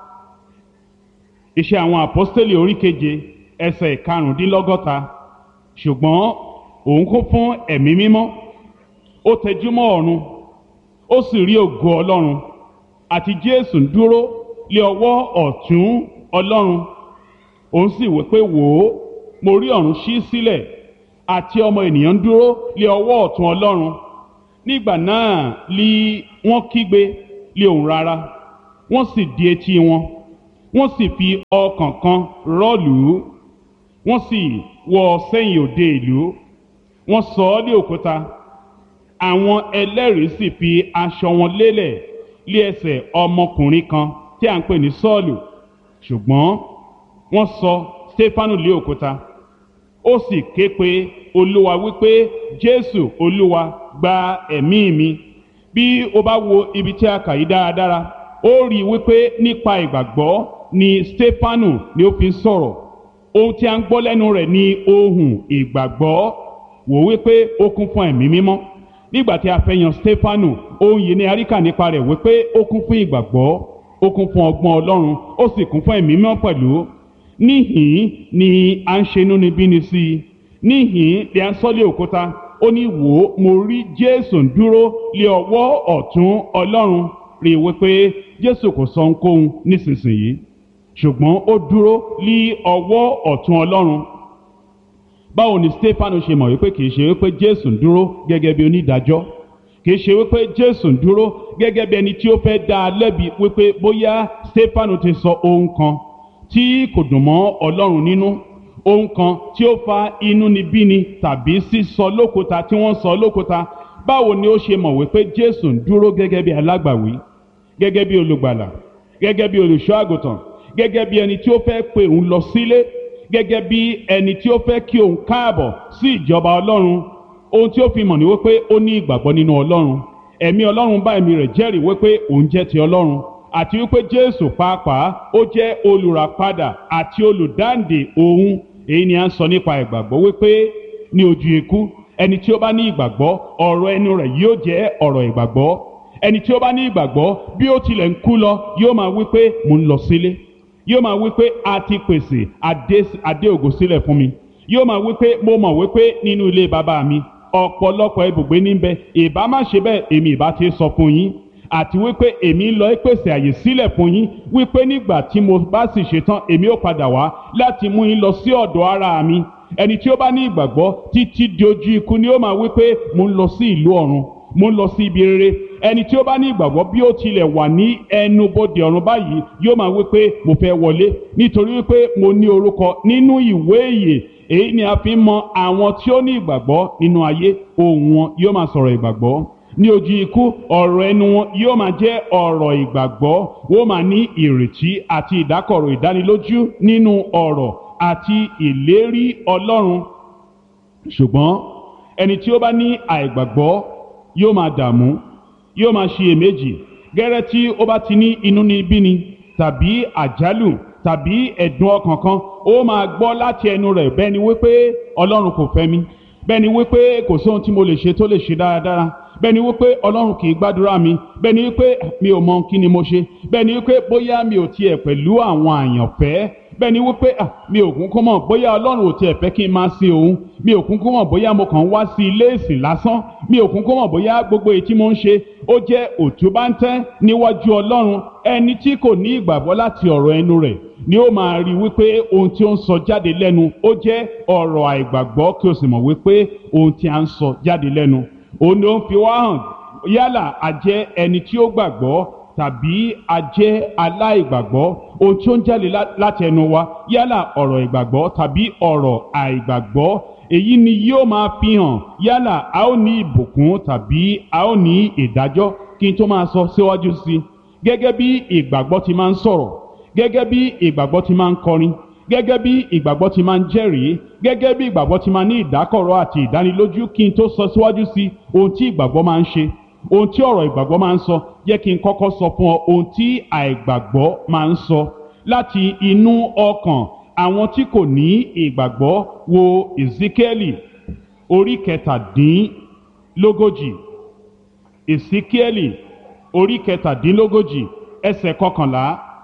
Iṣẹ́ àwọn Àpọ́stélì orí keje ẹsẹ̀ ìkarùndínlọ́gọ́ta. Ṣùgbọ́n òun kún fún ẹ̀mí mímọ́, ó tẹjúmọ́ ọ̀run, ó sì rí ògo Ọlọ́run àti Jésù ń dúró lé ọwọ́ ọ̀tún Ọlọ́run. Òun sì wí pé, wò ó, mo rí ọ̀run ṣí sílẹ̀ àti ọmọ ènìyàn ń dúró lé ọwọ́ ọ̀tún Ọlọ́run. Nígbà náà li wọ́n kígbe lé ohùn rara, wọ́n sì di etí wọn, wọ́n sì fi ọkàn kan rọ́ọ̀lù ú, wọ́n sì wọ́ ọ sẹ́yìn òde ìlú, wọ́n sọ ọ́ lé òkúta. Àwọn ẹlẹ́rìí sì fi aṣọ wọn lélẹ̀ lé ẹsẹ̀ ọmọkùnrin kan tí à ń pè ní Sọ́ọ̀lù. Ṣùgbọ́n wọ́n sọ Stefanu lé òkúta. Ó sì ké pe Olúwa wípé, Jésù Olúwa, gba ẹ̀mí mi. Bí o bá wo ibi tí a kà yí dáradára, ó rí i wípé nípa ìgbàgbọ́ ni Stefanu ni ó fi ń sọ̀rọ̀. Ohun tí a ń gbọ́ lẹ́nu rẹ̀ ni ohùn ìgbàgbọ́. Wò wípé ó kún fún ẹ̀mí mímọ́. Nígbà tí a fẹ́ yan Stefanu, ohun yìí ni a rí kà nípa rẹ̀ wípé ó kún fún ìgbàgbọ́, ó kún fún ọgbọ́n Ọlọ́run, ó sì kún fún ẹ̀mí mímọ́ pẹ̀lú. Níhìn ni a ń ṣe inúnibíni sí i. Níhìn ni a ń sọ lé òkúta. Ó ní, wò ó, mo rí Jésù ń dúró lé ọwọ́ ọ̀tún Ọlọ́run. Rí i wípé Jésù kò sọ ohunkóhun nísinsìnyí, ṣùgbọ́n ó dúró lé ọwọ́ ọ̀tún Ọlọ́run. Báwo ni Stefanu ṣe mọ̀ wípé kìí ṣe wípé Jésù ń dúró gẹ́gẹ́ bí onídàájọ́? Kìí ṣe wípé Jésù ń dúró gẹ́gẹ́ bí ẹni tí ó fẹ́ dá a lẹ́bi wípé bóyá Stefanu ti sọ ohun kan tí kò dùn mọ́ Ọlọ́run nínú, ohun kan tí ó fa inúnibíni tàbí sísọ lókúta tí wọ́n sọ lókúta, báwo ni ó ṣe mọ̀ wípé Jésù ń dúró gẹ́gẹ́ bí alágbàwí, gẹ́gẹ́ bí olùgbàlà, gẹ́gẹ́ bí olùṣọ́ àgùntàn, gẹ́gẹ́ bí ẹni tí ó fẹ́ pè òun lọ sílé, gẹ́gẹ́ bí ẹni tí ó fẹ́ kí òun káàbọ̀ sí ìjọba Ọlọ́run? Ohun tí ó fi mọ̀ ní wípé ó ní ìgbàgbọ́ nínú Ọlọ́run. Ẹ̀mí Ọlọ́run bá ẹ̀mí rẹ̀ jẹ́rìí wípé òun jẹ́ ti Ọlọ́run, àti wípé Jésù pàápàá ó jẹ́ olùràpadà àti olùdáǹdè òun. Èyí ni a ń sọ nípa ìgbàgbọ́, wípé ní ojú ikú ẹni tí ó bá ní ìgbàgbọ́, ọ̀rọ̀ ẹnu rẹ̀ yóò jẹ́ ọ̀rọ̀ ìgbàgbọ́. Ẹni tí ó bá ní ìgbàgbọ́, bí ó tilẹ̀ ń kú lọ, yóò máa wípé mo ń lọ sílé. Yóò máa wípé a ti pèsè adé adé ògo sílẹ̀ fún mi. Yóò máa wípé mo mọ̀ wípé nínú ilé bàbá mi ọ̀pọ̀lọpọ̀ ibùgbé níbẹ̀, ìbá má ṣe bẹ́ẹ̀ èmi ìbá ti sọ fún yín. Àti wípé èmi ń lọ pèsè àyè sílẹ̀ fún yín, wípé nígbà tí mo bá sì ṣetán èmi ó padà wá láti mú yín lọ sí ọ̀dọ̀ ara mi. Ẹni tí ó bá ní ìgbàgbọ́ títí di ojú ikú ni ó máa wípé mo ń lọ sí ìlú ọ̀run, mo ń lọ sí ibi rere. Ẹni tí ó bá ní ìgbàgbọ́, bí ó tilẹ̀ wà ní ẹnubodè ọ̀run báyìí, yóò máa wípé mo fẹ́ wọlé, nítorí wípé mo ní orúkọ nínú ìwé ìyè. Èyí ni a fi ń mọ àwọn tí ó ní ìgbàgbọ́ nínú ayé. Ohùn wọn yóò máa sọ̀rọ̀ ìgbàgbọ́. Ní ojú ikú, ọ̀rọ̀ ẹnu wọn yóò máa jẹ́ ọ̀rọ̀ ìgbàgbọ́. Wọ́n máa ní ìrètí àti ìdákọ̀ró ìdánilójú nínú ọ̀rọ̀ àti ìlérí Ọlọ́run. Ṣùgbọ́n ẹni tí ó bá ní àìgbàgbọ́ yóò máa dààmú, yóò máa ṣiyèméjì. Gẹ́rẹ́ tí ó bá ti ní inúnibíni tàbí àjálù tàbí ẹ̀dùn ọkàn kan, ó máa gbọ́ láti ẹnu rẹ̀ bẹ́ẹ̀ ni wípé Ọlọ́run kò fẹ́ mi, bẹ́ẹ̀ ni wípé kò sóhun tí mo lè ṣe tó lè ṣe dáradára, bẹ́ẹ̀ ni wípé Ọlọ́run kì í gbàdúrà mi, bẹ́ẹ̀ ni wípé mi ò mọ kí ni mo ṣe, bẹ́ẹ̀ ni wípé bóyá mi ò tiẹ̀ pẹ̀lú àwọn àyànfẹ́, bẹ́ẹ̀ ni wípé mi ò kúnkún mọ̀ bóyá Ọlọ́run ò tiẹ̀ fẹ́ kí n máa sin òun, mi ò kúnkún mọ̀ bóyá mo kàn ń wá sí ilé ìsìn lásán, mi ò kúnkún mọ̀ bóyá gbogbo èyí tí mo ń ṣe ó jẹ́ òtúbáńtẹ́ níwájú Ọlọ́run. Ẹni tí kò ní ìgbàgbọ́ láti ọ̀rọ̀ ẹnu rẹ̀ ni ó máa rí wípé ohun tí ó ń sọ jáde lẹ́nu ó jẹ́ ọ̀rọ̀ àìgbàgbọ́, kí o sì mọ̀ wípé ohun tí a ń sọ jáde lẹ́nu òun ni ó ń fi wá hàn yálà a jẹ́ ẹni tí ó gbàgbọ́ tàbí a jẹ́ aláìgbàgbọ́. Ohun tí ó ń jáde láti ẹnu wa, yálà ọ̀rọ̀ ìgbàgbọ́ tàbí ọ̀rọ̀ àìgbàgbọ́, èyí ni yóò máa fi hàn yálà a ó ní ìbùkún tàbí a ó ní ìdájọ́. Kí n tó máa sọ síwájú sí i, gẹ́gẹ́ bí ìgbàgbọ́ ti máa ń sọ̀rọ̀, gẹ́gẹ́ bí ìgbàgbọ́ ti máa ń kọrin, gẹ́gẹ́ bí ìgbàgbọ́ ti máa ń jẹ́rìí, gẹ́gẹ́ bí ìgbàgbọ́ ti máa ní ìdákọ̀ró àti ìdánilójú, kí n tó sọ síwájú sí ohun tí ìgbàgbọ́ máa ń ṣe, ohun tí ọ̀rọ̀ ìgbàgbọ́ máa ń sọ, jẹ́ kí n kọ́kọ́ sọ fún ọ ohun tí àìgbàgbọ́ máa ń sọ. Láti inú ọkàn àwọn tí kò ní ìgbàgbọ́, wo Èsíkíẹ́lì orí kẹtàdínlógójì, Èsíkíẹ́lì orí kẹtàdínlógójì ẹsẹ̀ kọkànlá.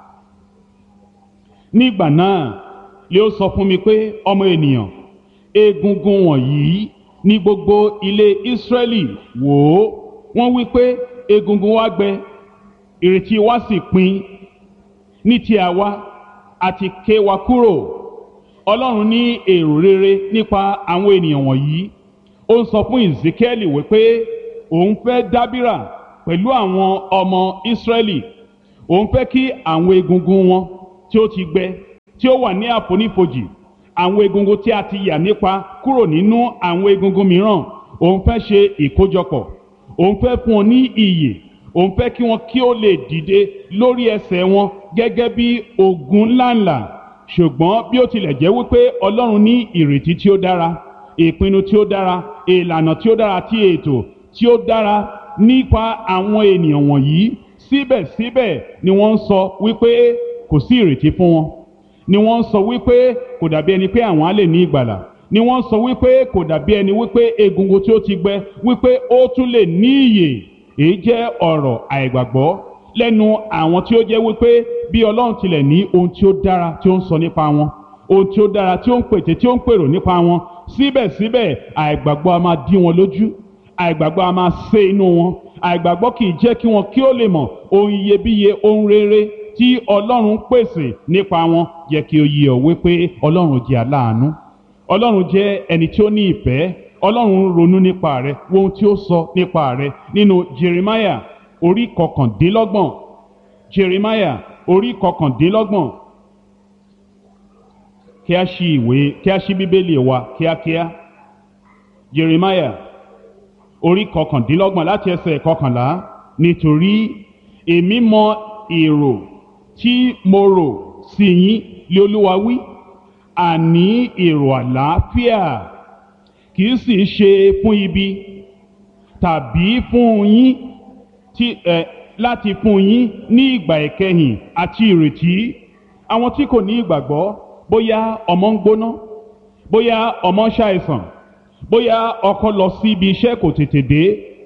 Nígbà náà lé ó sọ fún mi pé, ọmọ ènìyàn, egungun wọ̀nyí ní gbogbo ilé Ísírẹ́lì wò ó. Wọ́n wí pé egungun wa gbẹ, ìrètí wa sì pin. Ní ti àwa àti ké wa kúrò. Ọlọ́run ní èrò rere nípa àwọn ènìyàn wọ̀nyí. Ó ń sọ fún Èsíkíẹ́lì wípé òun fẹ́ dábìrà pẹ̀lú àwọn ọmọ Ísírẹ́lì. Òun fẹ́ kí àwọn egungun wọn tí ó ti gbẹ, tí ó wà ní àfonífojì, àwọn egungun tí a ti yà nípa kúrò nínú àwọn egungun mìíràn, òun fẹ́ ṣe ìkójọpọ̀. Òun fẹ́ fún wọn ní ìyè. Òun fẹ́ kí wọn kí ó lè dìde lórí ẹsẹ̀ wọn gẹ́gẹ́ bí ogun ńláńlá. Ṣùgbọ́n bí ó tilẹ̀ jẹ́ wípé Ọlọ́run ní ìrètí tí ó dára, ìpinnu tí ó dára, ìlànà tí ó dára, tí ètò tí ó dára nípa àwọn ènìyàn wọ̀nyí, síbẹ̀síbẹ̀ ni wọ́n ń sọ wípé kò sí ìrètí fún wọn, ni wọ́n ń sọ wípé kò dàbí ẹni pé àwọn á lè ní ìgbàlà, ni wọ́n ń sọ wípé kò dàbí ẹni wípé egungun tí ó ti gbẹ wípé ó tún lè ní ìyè. Èyí jẹ́ ọ̀rọ̀ àìgbàgbọ́ lẹ́nu àwọn tí ó jẹ́ wípé bí Ọlọ́run tilẹ̀ ní ohun tí ó dára tí ó ń sọ nípa wọn, ohun tí ó dára tí ó ń pète tí ó ń pèrò nípa wọn, síbẹ̀síbẹ̀ àìgbàgbọ́ a máa dí wọn lójú, àìgbàgbọ́ a máa sé inú wọn, àìgbàgbọ́ kì í jẹ́ kí wọn kí ó lè mọ̀ ohun iyebíye, ohun rere tí Ọlọ́run pèsè nípa wọn. Jẹ́ kí ó yé ọ wípé Ọlọ́run jẹ́ aláàánú, Ọlọ́run jẹ́ ẹni tí ó ní ìfẹ́. Ọlọ́run ronú nípa rẹ, wo ohun tí ó sọ nípa rẹ nínú Jeremiah orí kọkàndínlọ́gbọ̀n, Jeremiah orí kọkàndínlọ́gbọ̀n kí a ṣí ìwé kí a ṣí bíbélì wa kíákíá. Jeremiah orí kọkàndínlọ́gbọ̀n láti ẹsẹ̀ kọkànlá. Nítorí èmi mọ èrò tí mo rò sí yín lé Olúwa wí, àní èrò àlàáfíà, kì í sì ṣe fún ibi, tàbí fún yín tí ẹ láti fún yín ní ìgbà ìkẹyìn àti ìrètí. Àwọn tí kò ní ìgbàgbọ́, bóyá ọmọ ń gbóná, bóyá ọmọ ń ṣàìsàn, bóyá ọkọ lọ sí ibi iṣẹ́ kò tètè dé,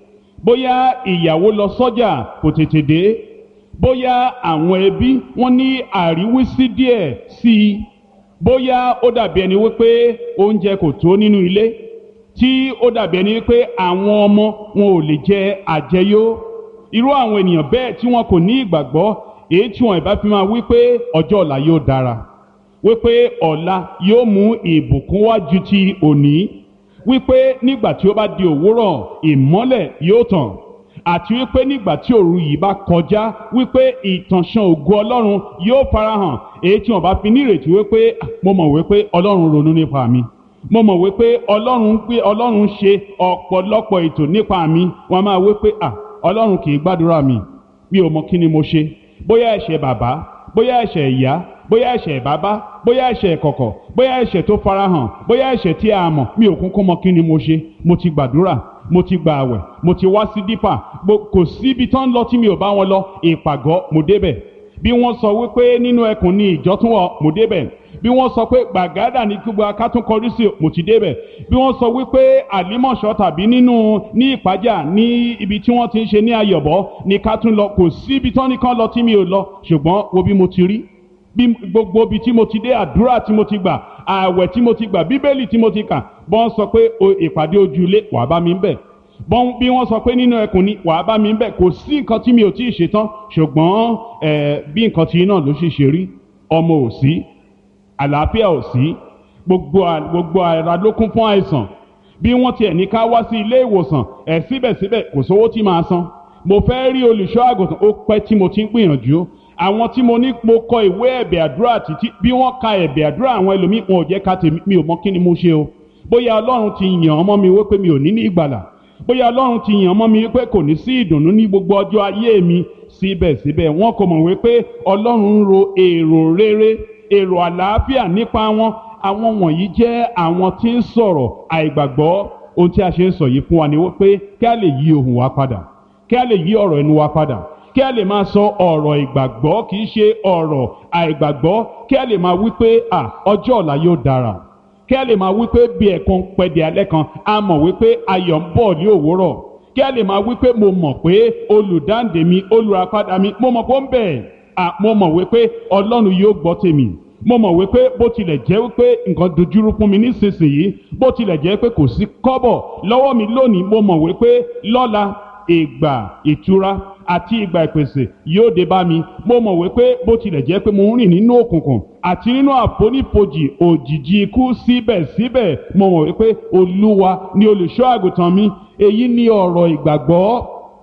bóyá ìyàwó lọ sọ́jà kò tètè dé, bóyá àwọn ẹbí wọ́n ní àríwísí díẹ̀ sí i, bóyá ó dàbí ẹni wípé oúnjẹ kò tó nínú ilé, tí ó dàbí ẹni wípé àwọn ọmọ wọn ò lè jẹ àjẹyó. Irú àwọn ènìyàn bẹ́ẹ̀ tí wọn kò ní ìgbàgbọ́, èyí tí wọn ìbá fi máa wípé ọjọ́ ọ̀la yóò dára, wípé ọ̀la yóò mú ìbùkún wá ju ti òní, wípé nígbà tí ó bá di òwúrọ̀ ìmọ́lẹ̀ yóò tàn, àti wípé nígbà tí òru yìí bá kọjá wípé ìtànṣán ògo Ọlọ́run yóò farahàn. Èyí tí wọn bá fi ní ìrètí wípé mo mọ̀ wípé Ọlọ́run ronú nípa mi, mo mọ̀ wípé Ọlọ́run gbé Ọlọ́run ṣe ọ̀pọ̀lọpọ̀ ètò nípa mi, wọn máa wípé à Ọlọ́run kì í gbàdúrà mi, mi ò mọ̀ kí ni mo ṣe, bóyá ẹ̀ṣẹ̀ bàbá, bóyá ẹ̀ṣẹ̀ ìyá, bóyá ẹ̀ṣẹ̀ bàbá, bóyá ẹ̀ṣẹ̀ ìkọ̀kọ̀, bóyá ẹ̀ṣẹ̀ tó farahàn, bóyá ẹ̀ṣẹ̀ tí a mọ̀, mi ò kúnkún mọ̀ kí ni mo ṣe. Mo ti gbàdúrà, mo ti gba àwẹ̀, mo ti wá sí dípà, kò síbi tán lọ tí mi ò bá wọn lọ. Ìpàgọ́ mo débẹ̀, bí wọ́n sọ wípé nínú ẹkùn ni ìjọ tún wọ̀ mo débẹ̀, bí wọ́n sọ pé gbàgádà ní kí gbogbo akátún kọrí sí mo ti débẹ̀, bí wọ́n sọ wípé àlímọ̀ṣọ́ tàbí nínú ní ìpájà ní ibi tí wọ́n ti ń ṣe ní ayọ̀bọ ní ká tún lọ, kò síbi tán nìkan lọ tí mi ò lọ. Ṣùgbọ́n wo bí mo ti rí, bí gbogbo ibi tí mo ti dé, àdúrà tí mo ti gbà, ààwẹ̀ tí mo ti gbà, bíbélì tí mo ti kà, bọ́n sọ pé ìpàdé ojúlé wàá bá mi ń bẹ̀, bọ́n bí wọ́n sọ pé nínú ẹkùn ni wàá bá mi ń bẹ̀. Kò sí nǹkan tí mi ò tí ì ṣe tán. Ṣùgbọ́n ẹ̀ bí nǹkan tí náà ló sì ṣe rí, ọmọ ò sí, àlàáfíà ò sí, gbogbo gbogbo ara ló kún fún àìsàn. Bí wọ́n tiẹ̀ ní ká wá sí ilé ìwòsàn, ẹ̀ síbẹ̀síbẹ̀ kò sówó tí máa san. Mo fẹ́ rí olùṣọ́ àgùntàn, ó pẹ́ tí mo ti ń gbìyànjú. Àwọn tí mo ní mo kọ ìwé ẹ̀bẹ̀ àdúrà títí, bí wọ́n ka ẹ̀bẹ̀ àdúrà àwọn ẹlòmíì, wọn ò jẹ́ ká tèmi, mi ò mọ̀ kí ni mo ṣe o. Bóyá Ọlọ́run ti yàn ọmọ mi wípé mi ò ní ní ìgbàlà, bóyá Ọlọ́run ti yàn ọmọ mi wípé kò ní sí ìdùnnú ní gbogbo ọjọ́ ayé mi. Síbẹ̀síbẹ̀ wọn kò mọ̀ wípé Ọlọ́run ń ro èrò rere, èrò àlàáfíà nípa wọn. Àwọn wọ̀nyí jẹ́ àwọn tí ń sọ̀rọ̀ àìgbàgbọ́. Ohun tí a ṣe ń sọ yìí fún wa ni wípé kí a lè yí ohùn wa padà, kí a lè yí ọ̀rọ̀ ẹnu wa padà, kí a lè máa sọ ọ̀rọ̀ ìgbàgbọ́, kì í ṣe ọ̀rọ̀ àìgbàgbọ́. Kí a lè máa wípé à ọjọ́ ọ̀la yóò dára, kí a lè máa wípé bí ẹ̀kan pẹ̀dẹ̀ alẹ́ kan a mọ̀ wípé ayọ̀ ń bọ̀ ní òwúrọ̀. Kí a lè máa wípé mo mọ̀ pé olùdáǹdè mi, olùràpadà mi, mo mọ̀ pé ó ń bẹ̀. À mo mọ̀ wípé Ọlọ́run yóò gbọ́ tèmi. Mo mọ̀ wípé bó tilẹ̀ jẹ́ wípé nǹkan dojúrú fún mi nísinsìnyí, bó tilẹ̀ jẹ́ pé kò sí kọ́bọ̀ lọ́wọ́ mi lónìí, mo mọ̀ wípé lọ́la ìgbà ìtura àti ìgbà ìpèsè yóò dé bá mi. Mo mọ̀ wípé bó tilẹ̀ jẹ́ pé mo ń rìn nínú òkùnkùn àti nínú àfonífojì òjìji ikú, síbẹ̀síbẹ̀ mo mọ̀ wípé Olúwa ni olùṣọ́ àgùntàn mi. Èyí ni ọ̀rọ̀ ìgbàgbọ́.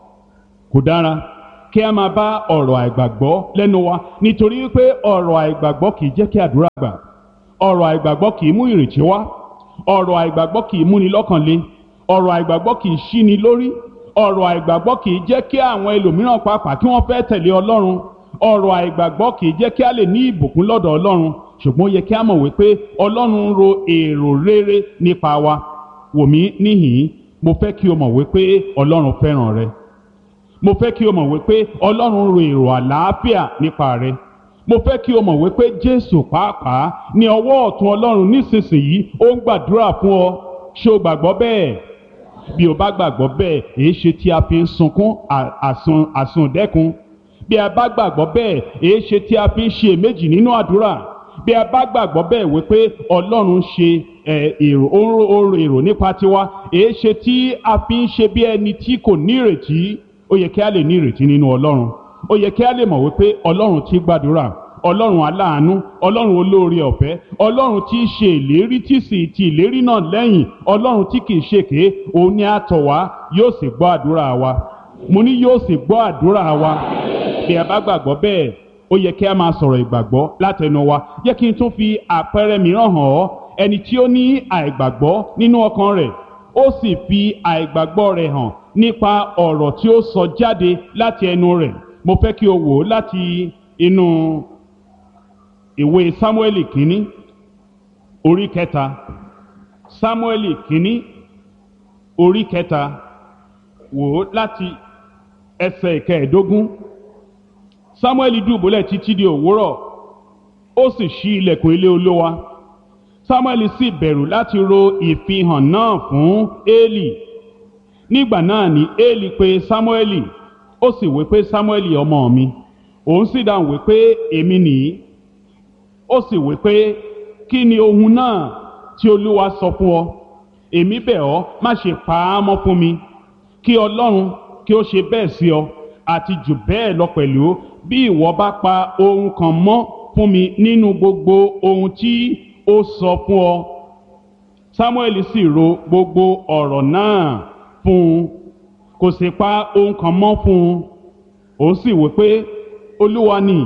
Kò dára kí a máa bá ọ̀rọ̀ àìgbàgbọ́ lẹ́nu wa, nítorí wípé ọ̀rọ̀ àìgbàgbọ́ kì í jẹ́ kí àdúrà gbà, ọ̀rọ̀ àìgbàgbọ́ kì í mú ìrètí wá, ọ̀rọ̀ àìgbàgbọ́ kì í múni lọ́kàn le, ọ̀rọ̀ àìgbàgbọ́ kì í ṣíni lórí, ọ̀rọ̀ àìgbàgbọ́ kì í jẹ́ kí àwọn ẹlòmíràn pàápàá kí wọ́n fẹ́ tẹ̀lé Ọlọ́run, ọ̀rọ̀ àìgbàgbọ́ kì í jẹ́ kí a lè ní ìbùkún lọ́dọ̀ Ọlọ́run. Ṣùgbọ́n ó yẹ kí a mọ̀ wípé Ọlọ́run ń ro èrò rere nípa wa. Wò mí níhìn-ín, mo fẹ́ kí o mọ̀ wípé Ọlọ́run fẹ́ràn rẹ. Mo fẹ́ kí o mọ̀ wípé Ọlọ́run ro èrò àlàáfíà nípa rẹ. Mo fẹ́ kí o mọ̀ wípé Jésù pàápàá ní ọwọ́ ọ̀tún Ọlọ́run nísinsìnyí ó ń gbàdúrà fún ọ. Ṣé o gbàgbọ́ bẹ́ẹ̀? Bí o bá gbàgbọ́ bẹ́ẹ̀, èé ṣe tí a fi ń sunkún àsun àsundẹ́kun? Bí a bá gbàgbọ́ bẹ́ẹ̀, èé ṣe tí a fi ń ṣe èméjì nínú àdúrà? Bí a bá gbàgbọ́ bẹ́ẹ̀ wípé Ọlọ́run ṣe èrò ó ń ro èrò nípa tiwa, èé ṣe tí a fi ń ṣe bí ẹni tí kò ní ìrètí? Ó yẹ kí a lè ní ìrètí nínú Ọlọ́run. Ó yẹ kí a lè mọ̀ wípé Ọlọ́run tí gbàdúrà, Ọlọ́run aláàánú, Ọlọ́run olóore ọ̀fẹ́, Ọlọ́run tí í ṣe ìlérí tí sì ti ìlérí náà lẹ́yìn, Ọlọ́run tí kìí ṣèké, òun ni a tọ̀ wá, yóò sì gbọ́ àdúrà wa. Mo ní yóò sì gbọ́ àdúrà wa. Bí a bá gbàgbọ́ bẹ́ẹ̀, ó yẹ kí a máa sọ̀rọ̀ ìgbàgbọ́ látẹnu wa. Jẹ́ kí n tún fi àpẹẹrẹ mìíràn hàn ọ́. Ẹni tí ó ní àìgbàgbọ́ nínú ọkàn rẹ̀, ó sì fi àìgbàgbọ́ rẹ̀ hàn nípa ọ̀rọ̀ tí ó sọ jáde láti ẹnu rẹ̀. Mo fẹ́ kí o wò ó láti inú ìwé Sámúẹ́lì kínní orí kẹta. Sámúẹ́lì kínní orí kẹta, wò ó láti ẹsẹ̀ ìkẹẹ̀ẹ́dógún. Sámúẹ́lì dùbúlẹ̀ títí di òwúrọ̀, ó sì ṣí ilẹ̀kùn ilé Olúwa. Sámúẹ́lì sì bẹ̀rù láti ro ìfihàn náà fún Élì. Nígbà náà ni Élì pè Sámúẹ́lì, ó sì wí pé, Sámúẹ́lì ọmọ mi. Òun sì dáhùn wí pé, èmi nìyí. Ó sì wí pé, kí ni ohun náà tí Olúwa sọ fún ọ? Èmi bẹ̀ ọ́, má ṣe pa á mọ́ fún mi, kí Ọlọ́run kí ó ṣe bẹ́ẹ̀ sí ọ, àti jù bẹ́ẹ̀ lọ pẹ̀lú, bí ìwọ bá pa ohun kan mọ́ fún mi nínú gbogbo ohun tí ó sọ fún ọ. Sámúẹ́lì sì ro gbogbo ọ̀rọ̀ náà fún un, kò sì pa ohun kan mọ́ fún un. Ó sì wí pé, Olúwa ni,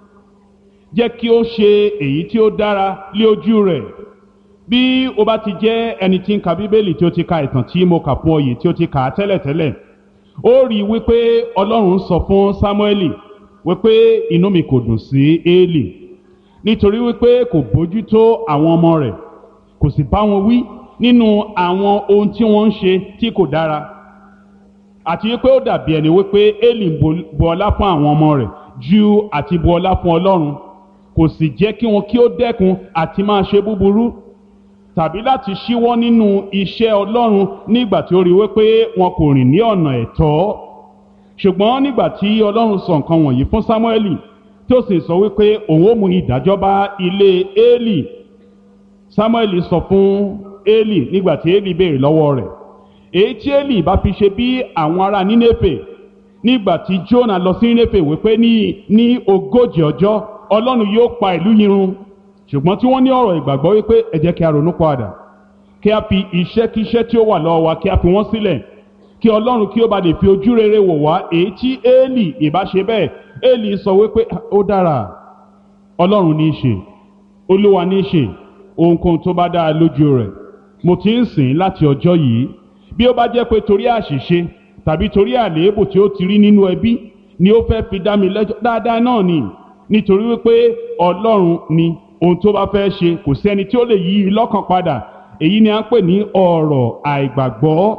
jẹ́ kí ó ṣe èyí tí ó dára lé ojú rẹ̀. Bí o bá ti jẹ́ ẹni tí ń ka Bíbélì, tí ó ti ka ìtàn tí mo kà fún ọ yìí, tí ó ti kà á tẹ́lẹ̀tẹ́lẹ̀, ó rí i wípé Ọlọ́run sọ fún Sámúẹ́lì wípé inú mi kò dùn sí Élì, nítorí wípé kò bójútó àwọn ọmọ rẹ̀, kò sì bá wọn wí nínú àwọn ohun tí wọ́n ń ṣe tí kò dára, àti wípé ó dàbí ẹni wípé Élì ń bu ọlá fún àwọn ọmọ rẹ̀ ju àti bu ọlá fún Ọlọ́run. Kò sì jẹ́ kí wọn kí ó dẹ́kun àti máa ṣe búburú, tàbí láti ṣíwọ́ nínú iṣẹ́ Ọlọ́run nígbà tí ó rí wípé wọn kò rìn ní ọ̀nà ẹ̀tọ́. Ṣùgbọ́n nígbà tí Ọlọ́run sọ nǹkan wọ̀nyí fún Sámúẹ́lì, tí ó sì sọ wípé òun ó mú ìdájọ́ bá ilé Élì, Sámúẹ́lì sọ fún Élì nígbà tí Élì béèrè lọ́wọ́ rẹ̀, èyí tí Élì bá fi ṣe bí àwọn ará Nínéfè nígbà tí Jónà lọ sí Nínéfè wípé ní ní ogójì ọjọ́ Ọlọ́run yóò pa ìlú yìí run. Ṣùgbọ́n tí wọ́n ní ọ̀rọ̀ ìgbàgbọ́ wípé ẹ jẹ́ kí a ronú padà, kí a fi iṣẹ́kíṣẹ́ tí ó wà lọ́wọ́ wa kí a fi wọ́n sílẹ̀, kí Ọlọ́run kí ó bá lè fi ojú rere wò wá. Èyí tí Élì ìbá ṣe bẹ́ẹ̀, Élì sọ wípé ó dára, Ọlọ́run ní í ṣe, Olúwa ní í ṣe ohunkóhun tó bá dára lójú rẹ̀. Mo ti ń sìn láti ọjọ́ yìí. Bí ó bá jẹ́ pé torí àṣìṣe tàbí torí àléébù tí ó ti rí nínú ẹbí ni ó fẹ́ fi dá mi lẹ́jọ́, dáadáa náà ni, nítorí wípé Ọlọ́run ni ohun tó bá fẹ́ ṣe, kò sẹ́ni tí ó lè yí i lọ́kàn padà. Èyí ni a ń pè ní ọ̀rọ̀ àìgbàgbọ́.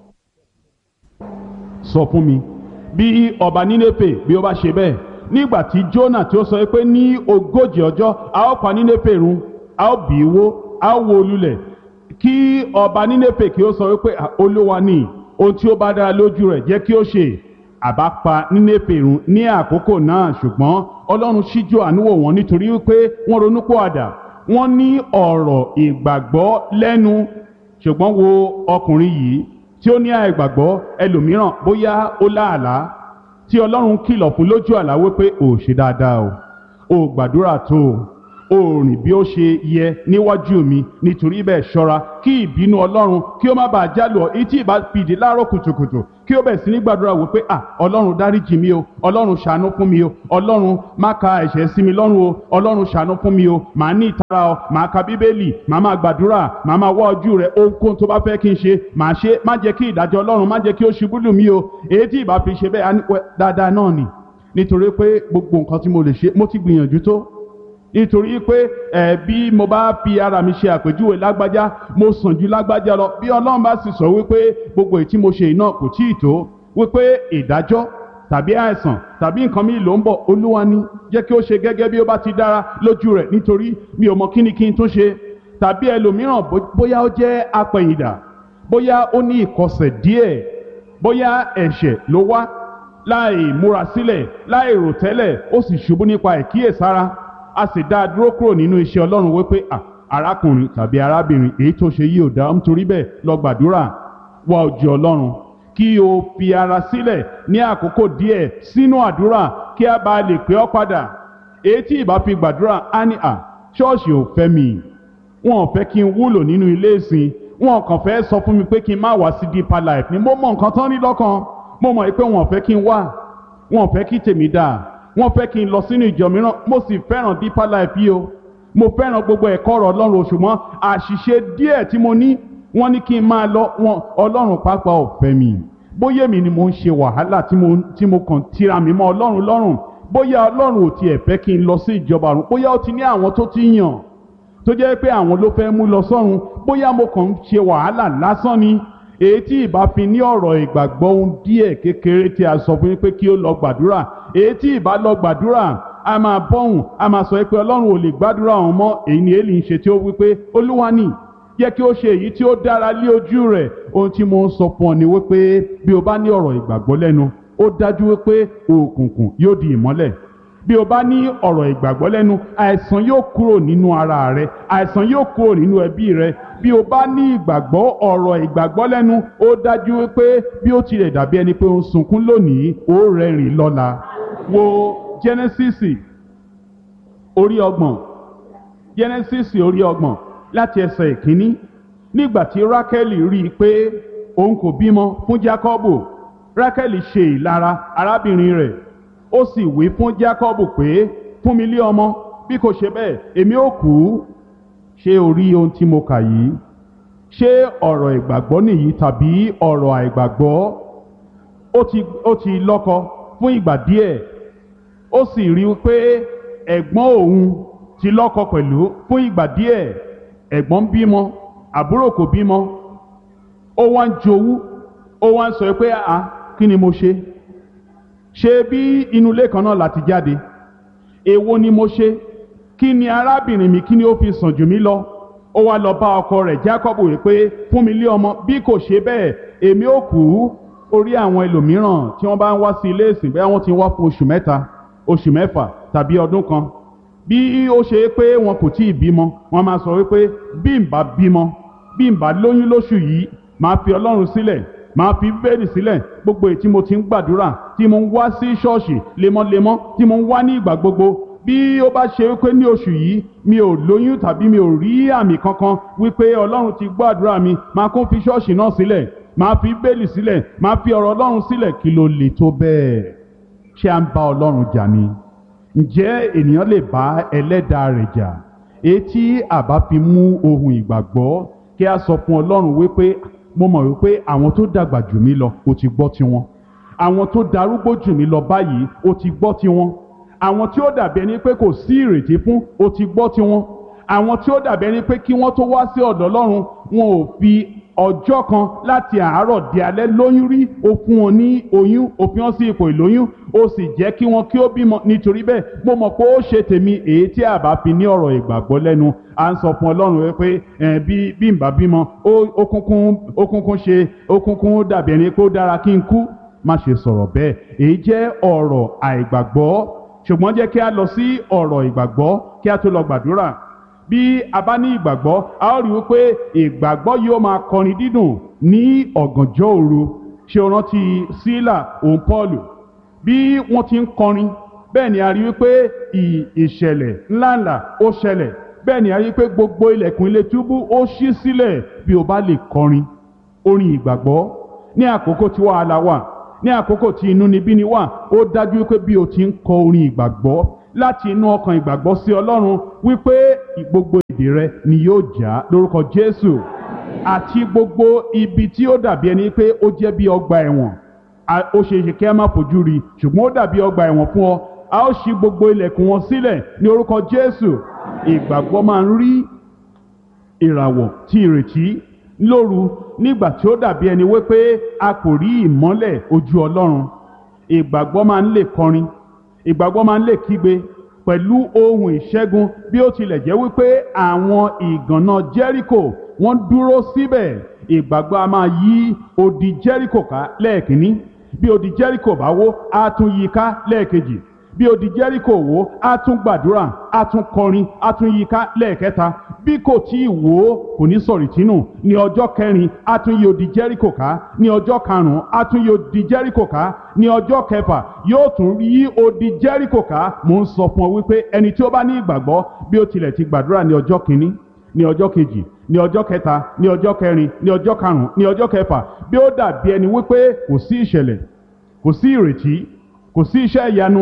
Sọ fún mi, bí ọba Nínéfè bí ó bá ṣe bẹ́ẹ̀, nígbà tí Jónà tí ó sọ pé ní ogójì ọjọ́ a ó pa Nínéfè run, a ó bì í wó, a ó wó lulẹ̀, kí ọba Nínéfè kí ó sọ wípé Olúwa ni, ohun tí ó bá dára lójú rẹ̀ jẹ́ kí ó ṣe, àbá pa Nínéfè run ní àkókò náà. Ṣùgbọ́n Ọlọ́run ṣíjú àánú wò wọ́n, nítorí wípé wọ́n ronúpìwàdà, wọ́n ní ọ̀rọ̀ ìgbàgbọ́ lẹ́nu. Ṣùgbọ́n wo ọkùnrin yìí tí ó ní àìgbàgbọ́. Ẹlòmíràn bóyá ó láàlá tí Ọlọ́run kìlọ̀ fún lójú àlá wípé ò ṣe dáadáa o, ò gbàdúrà tó o, ò rìn bí ó ṣe yẹ níwájú mi, nítorí bẹ́ẹ̀ ṣọ́ra kí ìbínú Ọlọ́run kí ó má bàa jálù ọ́. Etí ìbá fìdí láàárọ̀ kùtùkùtù kí ó bẹ̀rẹ̀ sí ní gbàdúrà wípé à Ọlọ́run dáríjì mi o, Ọlọ́run ṣàánú fún mi o, Ọlọ́run má ka ẹ̀ṣẹ̀ sí mi lọ́rùn o, Ọlọ́run ṣàánú fún mi o, màá ní ìtara o, màá ka Bíbélì, màá máa gbàdúrà, màá máa wá ojú rẹ, ohunkóhun tó bá fẹ́ kí n ṣe màá ṣe, má jẹ́ kí ìdájọ́ Ọlọ́run má jẹ́ kí ó ṣubú lù mí o. Èyí tí ìbá fi ṣe bẹ́ẹ̀ dáadáa náà ni, nítorí pé gbogbo nǹkan tí mo lè ṣe mo ti gbìyànjú tó, nítorí pé ẹ bí mo bá fi ara mi ṣe àpèjúwe lágbájá mo sàn ju lágbájá lọ. Bí Ọlọ́run bá sì sọ wípé gbogbo èyí tí mo ṣe iná kò tíì tó, wípé ìdájọ́ tàbí àìsàn tàbí nǹkan mi ló ń bọ̀, Olúwa ni, jẹ́ kí ó ṣe gẹ́gẹ́ bí ó bá ti dára lójú rẹ̀, nítorí mi ò mọ kí ni kí n tún ṣe. Tàbí ẹlòmíràn bóyá ó jẹ́ apẹ̀yìndà, bóyá ó ní ìkọsẹ̀ díẹ̀, bóyá ẹ̀ṣẹ̀ ló wá láì múra sílẹ̀, láì rò tẹ́lẹ̀, ó sì ṣubú nípa ìkíyèsára, a sì dá a dúró kúrò nínú iṣẹ́ Ọlọ́run wípé à arákùnrin tàbí arábìnrin, èyí tó ṣe yìí ò dá, nítorí bẹ́ẹ̀ lọ gbàdúrà, wá ojú Ọlọ́run, kí o fi ara sílẹ̀ ní àkókò díẹ̀ sínú àdúrà kí a bá lè pè ọ́ padà. Èyí tí ìbá fi gbàdúrà á ní à ṣọ́ọ̀ṣì ò fẹ́ mi, wọn ò fẹ́ kí n wúlò nínú ilé ìsìn, wọn kàn fẹ́ sọ fún mi pé kí n má wá sí Deeper Life ni mo mọ nǹkan tán ní lọ́kàn, mo mọ̀ pé wọn ò fẹ́ kí n wá, wọn ò fẹ́ kí tèmi dáa, wọ́n fẹ́ kí n lọ sínú ìjọ mìíràn, mo sì fẹ́ràn Deeper Life yìí o, mo fẹ́ràn gbogbo ẹ̀kọ́ ọ̀rọ̀ Ọlọ́run, ṣùgbọ́n àṣìṣe díẹ̀ tí mo ní wọ́n ní kí n máa lọ, wọn Ọlọ́run pàápàá ò fẹ́ mi. Bóyá èmi ni mo ń ṣe wàhálà tí mo tí mo kàn tira mi mọ́ Ọlọ́run lọ́rùn, bóyá Ọlọ́run ò tiẹ̀ fẹ́ kí n lọ sí ìjọba ọ̀run, bóyá ó ti ní àwọn tó ti yàn tó jẹ́ pé àwọn ló fẹ́ mú lọ sọ́run, bóyá mo kàn ń ṣe wàhálà lásán ni. Èyí tí ìbá fi ní ọ̀rọ̀ ìgbàgbọ́ ohun díẹ̀ kékeré tí a sọ fún yín pé kí ó lọ gbàdúrà, èyí tí ìbá lọ gbàdúrà a máa bọ́hùn, a máa sọ pé Ọlọ́run ò lè gbàdúrà òun mọ́. Èyí ni Élì ń ṣe tí ó wí pé Olúwa ni jẹ́ kí ó ṣe èyí tí ó dára lé ojú rẹ̀. Ohun tí mo ń sọ fún ọ ni wípé bí o bá ní ọ̀rọ̀ ìgbàgbọ́ lẹ́nu, ó dájú wípé òkùnkùn yóò di ìmọ́lẹ̀. Bí o bá ní ọ̀rọ̀ ìgbàgbọ́ lẹ́nu, àìsàn yóò kúrò nínú ara rẹ, àìsàn yóò kúrò nínú ẹbí rẹ. Bí o bá ní ìgbàgbọ́, ọ̀rọ̀ ìgbàgbọ́ lẹ́nu, ó dájú wípé bí ó tilẹ̀ dàbí ẹni pé ó ń sunkún lónìí, ó rẹ́rìn lọ́la. Wo Jẹ́nẹ́sísì orí ọgbọ̀n, Jẹ́nẹ́sísì orí ọgbọ̀n láti ẹsẹ̀ ìkíní. Nígbà tí Rákẹ́lì rí i pé òun kò bímọ fún Jákọ́bù, Rákẹ́lì ṣe ìlara arábìnrin rẹ̀, ó sì wí fún Jákọ́bù pé fún mi lé ọmọ, bí kò ṣe bẹ́ẹ̀ èmi ó kú. Ṣé o rí ohun tí mo kà yìí? Ṣé ọ̀rọ̀ ìgbàgbọ́ nìyí tàbí ọ̀rọ̀ àìgbàgbọ́? Ó ti ó ti lọ́kọ fún ìgbà díẹ̀, ó sì rí i pé ẹ̀gbọ́n òun ti lọ́kọ pẹ̀lú fún ìgbà díẹ̀. Ẹ̀gbọ́n bímọ, àbúrò kò bímọ, ó wá ń jowú, ó wá ń sọ pé àá kí ni mo ṣe? Ṣé bí inú ilé kan náà láti jáde? Èwo ni mo ṣe? Kí ni arábìnrin mi, kí ni ó fi sàn jù mí lọ? Ó wá lọ bá ọkọ rẹ̀ Jákọ́bù wí pé fún mi lé ọmọ, bí kò ṣe bẹ́ẹ̀ èmi ó kú. Orí àwọn ẹlòmíràn tí wọ́n bá ń wá sí ilé ìsìn, bẹ́ẹ̀ wọ́n ti wá fún oṣù mẹ́ta, oṣù mẹ́fà tàbí ọdún kan, bí ó ṣe pé wọn kò tí ì bímọ, wọ́n máa sọ wípé bí n bá bímọ, bí n bá lóyún lóṣù yìí, máa fi Ọlọ́run sílẹ̀, máa fi bẹ́ẹ̀lì sílẹ̀, gbogbo èyí tí mo ti ń gbàdúrà, tí mo ń wá sí ṣọ́ọ̀ṣì lemọ́lemọ́, tí mo ń wá ní ìgbà gbogbo, bí ó bá ṣe wípé ní oṣù yìí mi ò lóyún tàbí mi ò rí àmì kankan wípé Ọlọ́run ti gbọ́ àdúrà mi, máa kún fi ṣọ́ọ̀ṣì náà sílẹ̀, máa fi bẹ́ẹ̀lì sílẹ̀, máa fi ọ̀rọ̀ Ọlọ́run sílẹ̀. Kí ló lè tó bẹ́ẹ̀? Ṣé à ń bá Ọlọ́run jà ni? Ǹjẹ́ ènìyàn lè bá ẹlẹ́dàá rẹ̀ jà? Èyí tí àbá fi mú ohun ìgbàgbọ́ kí a sọ fún Ọlọ́run wípé mo mọ̀ wípé àwọn tó dàgbà jù mí lọ ó ti gbọ́ tiwọn, àwọn tó darúgbó jù mí lọ báyìí ó ti gbọ́ tiwọn, àwọn tí ó dàbí ẹni pé kò sí ìrètí fún ó ti gbọ́ tiwọn, àwọn tí ó dàbí ẹni pé kí wọ́n tó wá sí ọ̀dọ̀ Ọlọ́run wọn ò fi ọjọ́ kan láti àárọ̀ di alẹ́ lóyún rí, ó fún wọn ní oyún, ó fi wọn sí ipò ìlóyún, ó sì jẹ́ kí wọn kí ó bímọ. Nítorí bẹ́ẹ̀ mo mọ̀ pé ó ṣe tèmi. Èyí tí a bá fi ní ọ̀rọ̀ ìgbàgbọ́ lẹ́nu, à ń sọ fún Ọlọ́run wípé ẹ̀ bí bí n bá bímọ, ó kúnkún ó kúnkún ṣe ó kúnkún dàbí ẹni pé ó dára kí n kú. Má ṣe sọ̀rọ̀ bẹ́ẹ̀, èyí jẹ́ ọ̀rọ̀ àìgbàgbọ́. Ṣùgbọ́n jẹ́ kí a lọ sí ọ̀rọ̀ ìgbàgbọ́ kí a tó lọ gbàdúrà. Bí a bá ní ìgbàgbọ́, a ó rí wípé ìgbàgbọ́ yóò máa kọrin dídùn ní ọ̀gànjọ́ òru. Ṣé o rántí Sílà òun Pọ́ọ̀lù? Bí wọ́n ti ń kọrin, bẹ́ẹ̀ ni a rí wípé ìṣẹ̀lẹ̀ ńláńlá ó ṣẹlẹ̀, bẹ́ẹ̀ ni a rí wípé gbogbo ilẹ̀kùn ilé túbú ó ṣí sílẹ̀. Bí o bá lè kọrin orin ìgbàgbọ́ ní àkókò tí wàhálà wà, ní àkókò tí inúnibíni wà, ó dájú wípé bí o ti ń kọ orin ìgbàgbọ́ láti inú ọkàn ìgbàgbọ́ sí Ọlọ́run, wípé gbogbo èdè rẹ ni yóò já lórúkọ Jésù. Àti gbogbo ibi tí ó dàbí ẹni pé ó jẹ́ bí ọgbà ẹ̀wọ̀n, ó ṣe é ṣe kí a má fojú rí, ṣùgbọ́n ó dàbí ọgbà ẹ̀wọ̀n fún ọ, a ó ṣí gbogbo ilẹ̀kùn wọn sílẹ̀ ní orúkọ Jésù. Ìgbàgbọ́ máa ń rí ìràwọ̀ tí ìrètí lóru nígbà tí ó dàbí ẹni wípé a kò rí ìmọ́lẹ̀ ojú Ọlọ́run. Ìgbàgbọ́ máa ń lè kọrin, ìgbàgbọ́ máa ń lè kígbe pẹ̀lú ohun ìṣẹ́gun, bí ó tilẹ̀ jẹ́ wípé àwọn ìgànná Jẹ́ríkò wọ́n dúró síbẹ̀. Ìgbàgbọ́ a máa yí odi Jẹ́ríkò ká lẹ́ẹ̀kínní, bí odi Jẹ́ríkò bá wó á tún yí ká lẹ́ẹ̀kejì, bí odi Jẹ́ríkò wó á tún gbàdúrà, á tún kọrin, á tún yí ká lẹ́ẹ̀kẹta. Bí kò tí ì wó kò ní sọ̀rètínù, ní ọjọ́ kẹrin á tún yí odi Jẹ́ríkò ká, ní ọjọ́ karùn-ún á tún yí odi Jẹ́ríkò ká, ní ọjọ́ kẹfà yóò tún yí odi Jẹ́ríkò ká. Mo ń sọ fún ọ wípé ẹni tí ó bá ní ìgbàgbọ́, bí ó tilẹ̀ ti gbàdúrà ní ọjọ́ kìíní, ní ọjọ́ kejì, ní ọjọ́ kẹta, ní ọjọ́ kẹrin, ní ọjọ́ karùn-ún, ní ọjọ́ kẹfà, bí ó dàbí ẹni wípé kò sí ìṣẹ̀lẹ̀, kò sí ìrètí, kò sí iṣẹ́ ìyanu,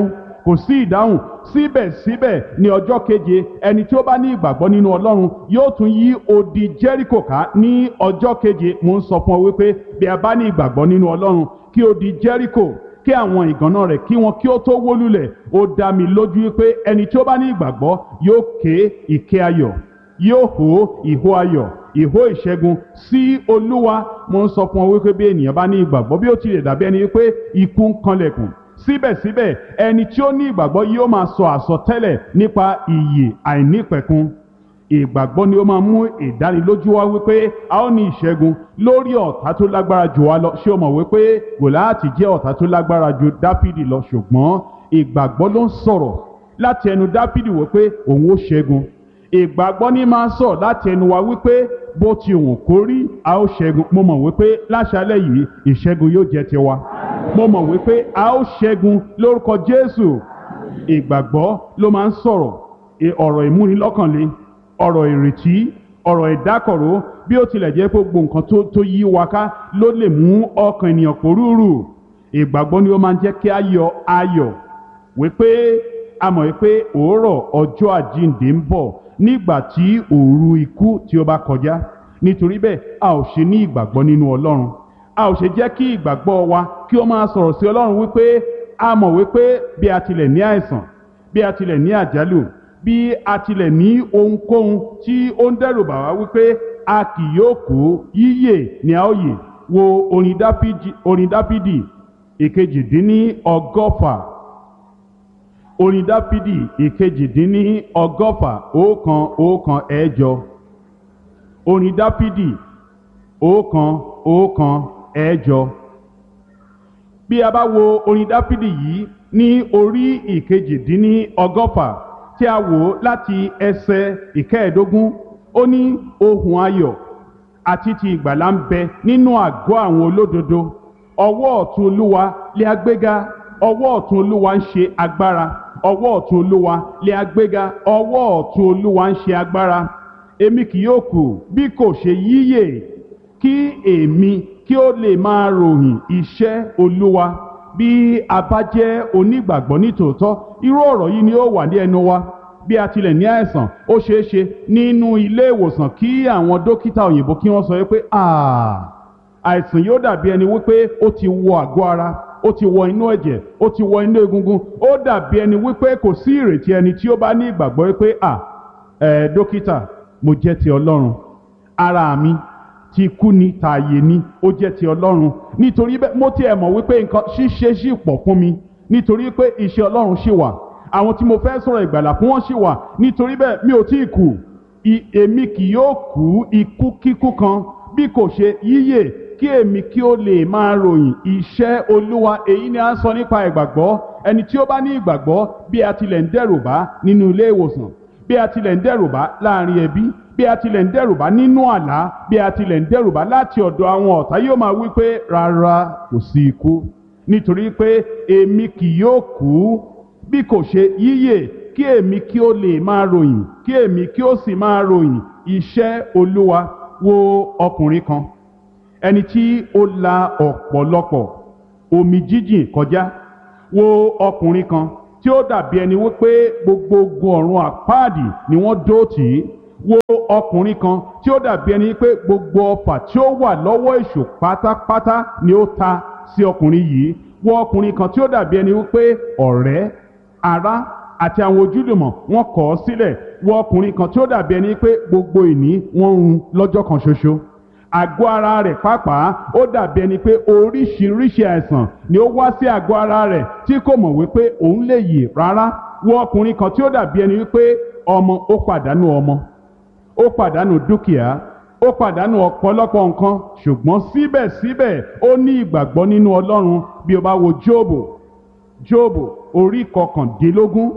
kò sí ìdáhùn. Síbẹ̀síbẹ̀ ní ọjọ́ keje ẹni tí ó bá ní ìgbàgbọ́ nínú Ọlọ́run yóò tún yí odi Jẹ́ríkò ká ní ọjọ́ keje. Mo ń sọ fún ọ wípé bí a bá ní ìgbàgbọ́ nínú Ọlọ́run kí odi Jẹ́ríkò kí àwọn ìgànná rẹ̀ kí wọn kí ó tó wó lulẹ̀, ó dá mi lójú wípé ẹni tí ó bá ní ìgbàgbọ́ yóò ké ìké ayọ̀, yóò hó ìhó ayọ̀, ìhó ìṣẹ́gun sí Olúwa. Mo ń sọ fún ọ wípé bí ènìyàn bá ní ìgbàgbọ́, bí ó tilẹ̀ dàbí ẹni wípé ikú ń kanlẹ̀kùn, síbẹ̀síbẹ̀ ẹni tí ó ní ìgbàgbọ́ yóò máa sọ àsọtẹ́lẹ̀ nípa ìyè àìnípẹ̀kun. Ìgbàgbọ́ ni ó máa mú ìdánilójú wá wípé a ó ní ìṣẹ́gun lórí ọ̀tá tó lágbára jù wá lọ. Ṣé o mọ̀ wípé Gòláàtì jẹ́ ọ̀tá tó lágbára ju Dáfídì lọ, ṣùgbọ́n ìgbàgbọ́ ló ń sọ̀rọ̀ láti ẹnu Dáfídì wípé òun ó ṣẹ́gun. Ìgbàgbọ́ ní máa ń sọ̀rọ̀ láti ẹnu wa wípé bó ti wù kó rí a ó ṣẹ́gun. Mo mọ̀ wípé láṣálẹ́ yìí ìṣẹ́gun yóò jẹ́ tiwa. Mo mọ̀ wípé a ó ṣẹ́gun lórúkọ Jésù. Ìgbàgbọ́ ló máa ń sọ̀rọ̀ ọ̀rọ̀ ìmúnilọ́kànle, ọ̀rọ̀ ìrètí, ọ̀rọ̀ ìdákọ̀ró. Bí ó tilẹ̀ jẹ́ pé gbogbo nǹkan tó tó yí wa ká ló lè mú ọkàn ènìyàn pòrúurù, ìgbàgbọ́ ni ó máa ń jẹ́ kí a yọ ayọ̀ wípé a mọ̀ wípé òórọ̀ ọjọ́ àjíǹde ń bọ̀ nígbà tí òru ikú tí ó bá kọjá. Nítorí bẹ́ẹ̀ a ò ṣe ní ìgbàgbọ́ nínú Ọlọ́run, a ò ṣe jẹ́ kí ìgbàgbọ́ wa kí ó máa sọ̀rọ̀ sí Ọlọ́run wípé a mọ̀ wípé bí a tilẹ̀ ní àìsàn, bí a tilẹ̀ ní àjálù, bí a tilẹ̀ ní ohunkóhun tí ó ń dẹ́rù bà wá wípé a kì yóò kú, yíyè ni a ó yè. Wo orin Dáfídì, orin Dáfídì ìkejìdínní ọgọ́fà, orin Dáfídì ìkejìdínní ọgọ́fà ọ̀kan ọ̀kan ẹ̀jọ. Orin Dáfídì ọ̀kan ọ̀kan ẹ̀jọ. Bí a bá wo orin Dáfídì yìí ní orí ìkejìdínní ọgọ́fà tí a wò láti ẹsẹ̀ ìkẹẹ̀ẹ́dógún, ó ní ohùn ayọ̀ àti ti ìgbàlà ń bẹ nínú àgọ́ àwọn olódodo. Ọwọ́ ọ̀tún Olúwa lé agbéga, ọwọ́ ọ̀tún Olúwa ń ṣe agbára, ọwọ́ ọ̀tún Olúwa lé agbéga, ọwọ́ ọ̀tún Olúwa ń ṣe agbára. Èmi kì yóò kù bí kò ṣe yíyè, kí èmi kí ó lè máa ròyìn iṣẹ́ Olúwa. Bí a bá jẹ́ onígbàgbọ́ nítòótọ́, irú ọ̀rọ̀ yìí ni ó wà ní ẹnu wa. Bí a tilẹ̀ ní àìsàn, ó ṣeé ṣe nínú ilé ìwòsàn kí àwọn dókítà òyìnbó kí wọ́n sọ wípé àìsàn yóò dàbí ẹni wípé ó ti wọ àgọ́ ara, ó ti wọ inú ẹ̀jẹ̀, ó ti wọ inú egungun. Ó dàbí ẹni wípé kò sí ìrètí ẹni tí ó bá ní ìgbàgbọ́ wípé à ẹ̀ dókítà, mo jẹ́ ti Ọlọ́run, ara mi ti kú ni tààyè ni, ó jẹ́ ti Ọlọ́run. Nítorí bẹ́ẹ̀ mo tiẹ̀ mọ̀ wípé nǹkan ṣíṣe ṣì pọ̀ fún mi, nítorí pé iṣẹ́ Ọlọ́run ṣì wà, àwọn tí mo fẹ́ sọ̀rọ̀ ìgbàlà fún wọn ṣì wà. Nítorí bẹ́ẹ̀ mi ò tí ì kú, èmi kì yóò kú ikú kíkú kan bí kò ṣe yíyè, kí èmi kí ó lè máa ròyìn iṣẹ́ Olúwa. Èyí ni a ń sọ nípa ìgbàgbọ́. Ẹni tí ó bá ní ìgbàgbọ́, bí a tilẹ̀ ń dẹ́rù bá nínú ilé ìwòsàn, bí a tilẹ̀ ń dẹ́rù bá láàrin ẹbí, bí a tilẹ̀ ń dẹ́rù bá nínú àlá, bí a tilẹ̀ ń dẹ́rù bá láti ọ̀dọ̀ àwọn ọ̀tá, yóò máa wí pé rárá, kò sí ikú, nítorí pé èmi kì yóò kú bí kò ṣe yíyè, kí èmi kí ó lè máa ròyìn, kí èmi kí ó sì máa ròyìn iṣẹ́ Olúwa. Wo ọkùnrin kan, ẹni tí ó la ọ̀pọ̀lọpọ̀ omi jíjìn kọjá. Wo ọkùnrin kan tí ó dàbí ẹni wípé gbogbo ogun ọ̀run àpáàdì ni wọ́n dó tì í. Wo ọkùnrin kan tí ó dàbí ẹni pé gbogbo ọfà tí ó wà lọ́wọ́ èṣù pátápátá ni ó ta sí ọkùnrin yìí. Wo ọkùnrin kan tí ó dàbí ẹni wípé ọ̀rẹ́, ará àti àwọn ojúlùmọ̀ wọ́n kọ̀ ọ́ sílẹ̀. Wo ọkùnrin kan tí ó dàbí ẹni pé gbogbo ìní wọ́n run lọ́jọ́ kan ṣoṣo. Àgọ́ ara rẹ̀ pàápàá ó dàbí ẹni pé oríṣiríṣi àìsàn ni ó wá sí àgọ́ ara rẹ̀ tí kò mọ̀ wípé òun lè yè rárá. Wo ọkùnrin kan tí ó dàbí ẹni wípé ọmọ ó pàdánù ọmọ, ó pàdánù dúkìá, ó pàdánù ọ̀pọ̀lọpọ̀ nǹkan, ṣùgbọ́n síbẹ̀síbẹ̀ ó ní ìgbàgbọ́ nínú Ọlọ́run. Bí o bá wo Jóòbù, Jóòbù orí kọkàndínlógún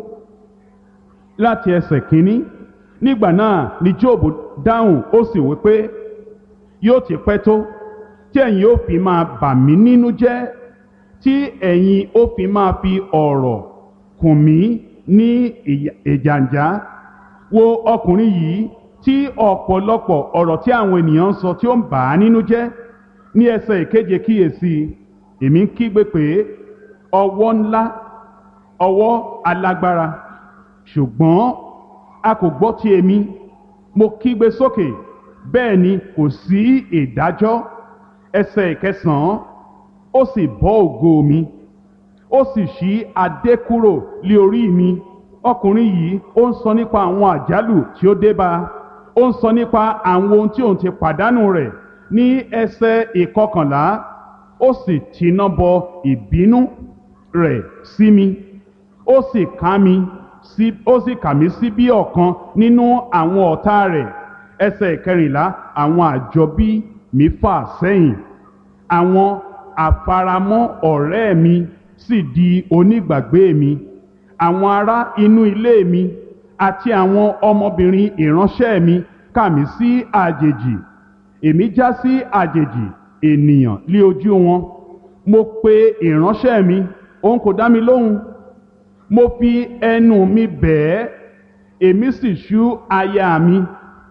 láti ẹsẹ̀ kínní, nígbà náà ni Jóòbù dáhùn, ó sì wí pé yóò ti pẹ́ tó tí ẹ̀yin ó fi máa bà mí nínú jẹ́, tí ẹ̀yin ó fi máa fi ọ̀rọ̀ kùn mí ní ìjàǹjá. Wo ọkùnrin yìí tí ọ̀pọ̀lọpọ̀ ọ̀rọ̀ tí àwọn ènìyàn ń sọ tí ó ń bà á nínú jẹ́. Ní ẹsẹ̀ ìkeje kíyèsí, èmi ń kígbe pé ọwọ́ ńlá ọwọ́ alágbára, ṣùgbọ́n a kò gbọ́ ti èmi. Mo kígbe sókè, bẹ́ẹ̀ ni kò sí ìdájọ́. Ẹsẹ̀ ìkẹsàn-án, ó sì bọ́ ògo mi, ó sì ṣí adé kúrò lé orí mi. Ọkùnrin yìí ó ń sọ nípa àwọn àjálù tí ó dé bá, ó ń sọ nípa àwọn ohun tí òun ti pàdánù rẹ̀. Ní ẹsẹ̀ ìkọkànlá, ó sì tiná bọ ìbínú rẹ̀ sí mi, ó sì ká mi sí ó sì kà mí sí bí ọ̀kan nínú àwọn ọ̀tá rẹ̀. Ẹsẹ̀ ìkẹrìnlá, àwọn àjọbí mi fà sẹ́yìn, àwọn àfaramọ́ ọ̀rẹ́ mi sì di onígbàgbé mi. Àwọn ará inú ilé mi àti àwọn ọmọbìnrin ìránṣẹ́ mi kà mí sí àjèjì. Èmi já sí àjèjì ènìyàn lé ojú wọn. Mo pe ìránṣẹ́ mi, òun kò dá mi lóhùn. Mo fi ẹnu mi bẹ̀ ẹ́, èmi sì ṣú aya mi,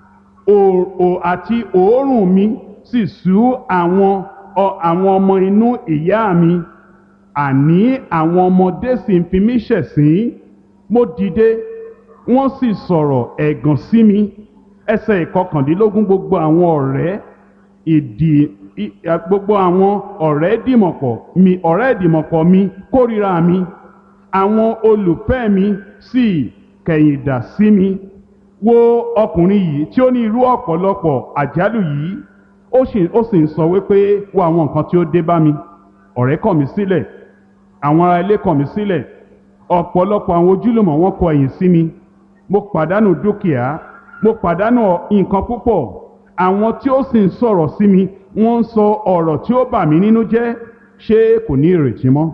òò àti òórùn mi sì ṣú àwọn àwọn ọmọ inú ìyá mi. Àní àwọn ọmọdé sì ń fi mí ṣẹ̀sín. Mo dìde, wọ́n sì sọ̀rọ̀ ẹ̀gàn sí mi. Ẹsẹ̀ ìkọkàndínlógún, gbogbo àwọn ọ̀rẹ́ ìdì gbogbo àwọn ọ̀rẹ́ ìdìmọ̀pọ̀ mi ọ̀rẹ́ ìdìmọ̀pọ̀ mi kórìíra mi. Àwọn olùfẹ́ mi sì kẹ̀yìn dà sí mi. Wo ọkùnrin yìí tí ó ní irú ọ̀pọ̀lọpọ̀ àjálù yìí, ó sì ó sì ń sọ wípé wo àwọn nǹkan tí ó dé bá mi. Ọ̀rẹ́ kọ̀ mí sílẹ̀, àwọn ará ilé kọ̀ mí sílẹ̀, ọ̀pọ̀lọpọ̀ àwọn ojúlùmọ̀ wọn kọ ẹ̀yìn sí mi. Mo pàdánù dúkìá, mo pàdánù nǹkan púpọ̀. Àwọn tí ó sì ń sọ̀rọ̀ sí mi, wọ́n ń sọ ọ̀rọ̀ tí ó bà mí nínú jẹ́. Ṣé kò ní ìrètí mọ́?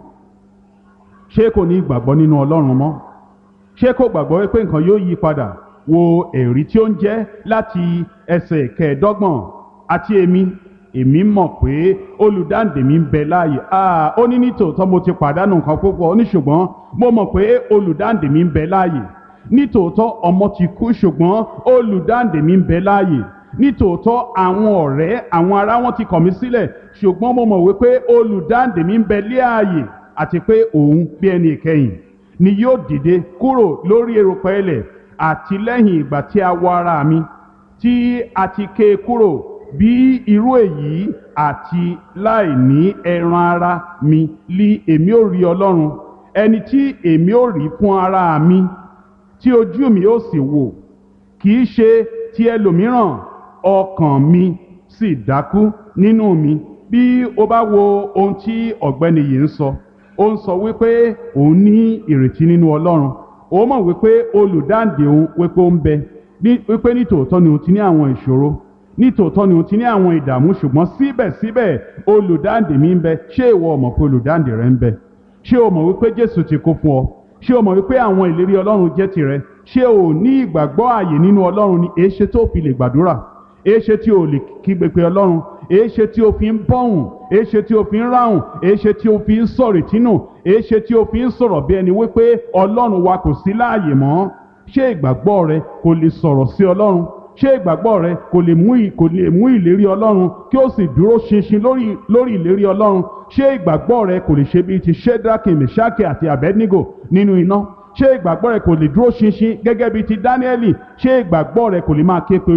Ṣé kò ní ìgbàgbọ́ nínú Ọlọ́run mọ́? Ṣé kò gbàgbọ́ wípé nǹkan yóò yí padà? Wo ẹ̀rí tí ó ń jẹ́ láti ẹsẹ̀ kẹẹ̀ẹ́dọ́gbọ̀n. Àti èmi èmi mọ̀ pé olùdáǹdè mi ń bẹ láàyè. Ah, ó ní nítòótọ́ mo ti pàdánù nǹkan púpọ̀. Ó ní ṣùgbọ́n mo mọ̀ pé olùdáǹdè mi ń bẹ láàyè. Nítòótọ́ ọmọ ti kú, ṣùgbọ́n olùdáǹdè mi ń bẹ láàyè. Nítòótọ́ àwọn ọ̀rẹ́ àwọn ará wọn ti kọ̀ mí sílẹ̀, ṣùgbọ́n mo mọ̀ wípé olùdáǹdè mi ń bẹ láàyè. Àti pé òun bí ẹni ìkẹyìn ni yóò dìde kúrò lórí erùpẹ̀ ilẹ̀, àti lẹ́yìn ìgbà tí a wọ ara mi tí a ti ké e kúrò bí irú èyí, àti láì ní ẹran ara mi lí èmi ó rí Ọlọ́run, ẹni tí èmi ó rí fún ara mi, tí ojú mi ó sì wò, kì í ṣe ti ẹlòmíràn. Ọkàn mi sì dákú nínú mi. Bí o bá wo ohun tí ọ̀gbẹ́ni yìí ń sọ, ó ń sọ wípé òun ní ìrètí nínú Ọlọ́run. Ó mọ̀ wípé olùdáǹdè òun wípé ó ń bẹ, wípé nítòótọ́ ni òun ti ní àwọn ìṣòro, nítòótọ́ ni òun ti ní àwọn ìdààmú, ṣùgbọ́n síbẹ̀síbẹ̀ olùdáǹdè mi ń bẹ. Ṣé ìwọ mọ̀ pé olùdáǹdè rẹ ń bẹ? Ṣé o mọ̀ wípé Jésù ti kú fún ọ? Ṣé o mọ̀ wípé àwọn ìlérí Ọlọ́run jẹ́ tirẹ̀? Ṣé o ní ìgbàgbọ́ ààyè nínú Ọlọ́run ni? Èéṣe tó fi lè gbàdúrà? Èéṣe tí o lè kígbe pé Ọlọ́run? Èéṣe tí o fi ń bọ̀hùn? Èéṣe tí o fi ń ráhùn? Èéṣe tí o fi ń sọ̀rètí nù? Èéṣe tí o fi ń sọ̀rọ̀ bí ẹni wípé Ọlọ́run wa kò sí láàyè mọ́? Ṣé ìgbàgbọ́ rẹ kò lè sọ̀rọ̀ sí Ọlọ́run? Ṣé ìgbàgbọ́ rẹ kò lè mú kò lè mú ìlérí Ọlọ́run kí ó sì dúró ṣinṣin lórí lórí ìlérí Ọlọ́run? Ṣé ìgbàgbọ́ rẹ kò lè ṣe bíi ti Ṣédrákì, Mèṣákì àti Àbẹ́dínígò nínú iná? Ṣé ìgbàgbọ́ rẹ kò lè dúró ṣinṣin gẹ́gẹ́ bíi ti Dáníẹ́lì? Ṣé ìgbàgbọ́ rẹ kò lè máa ké pe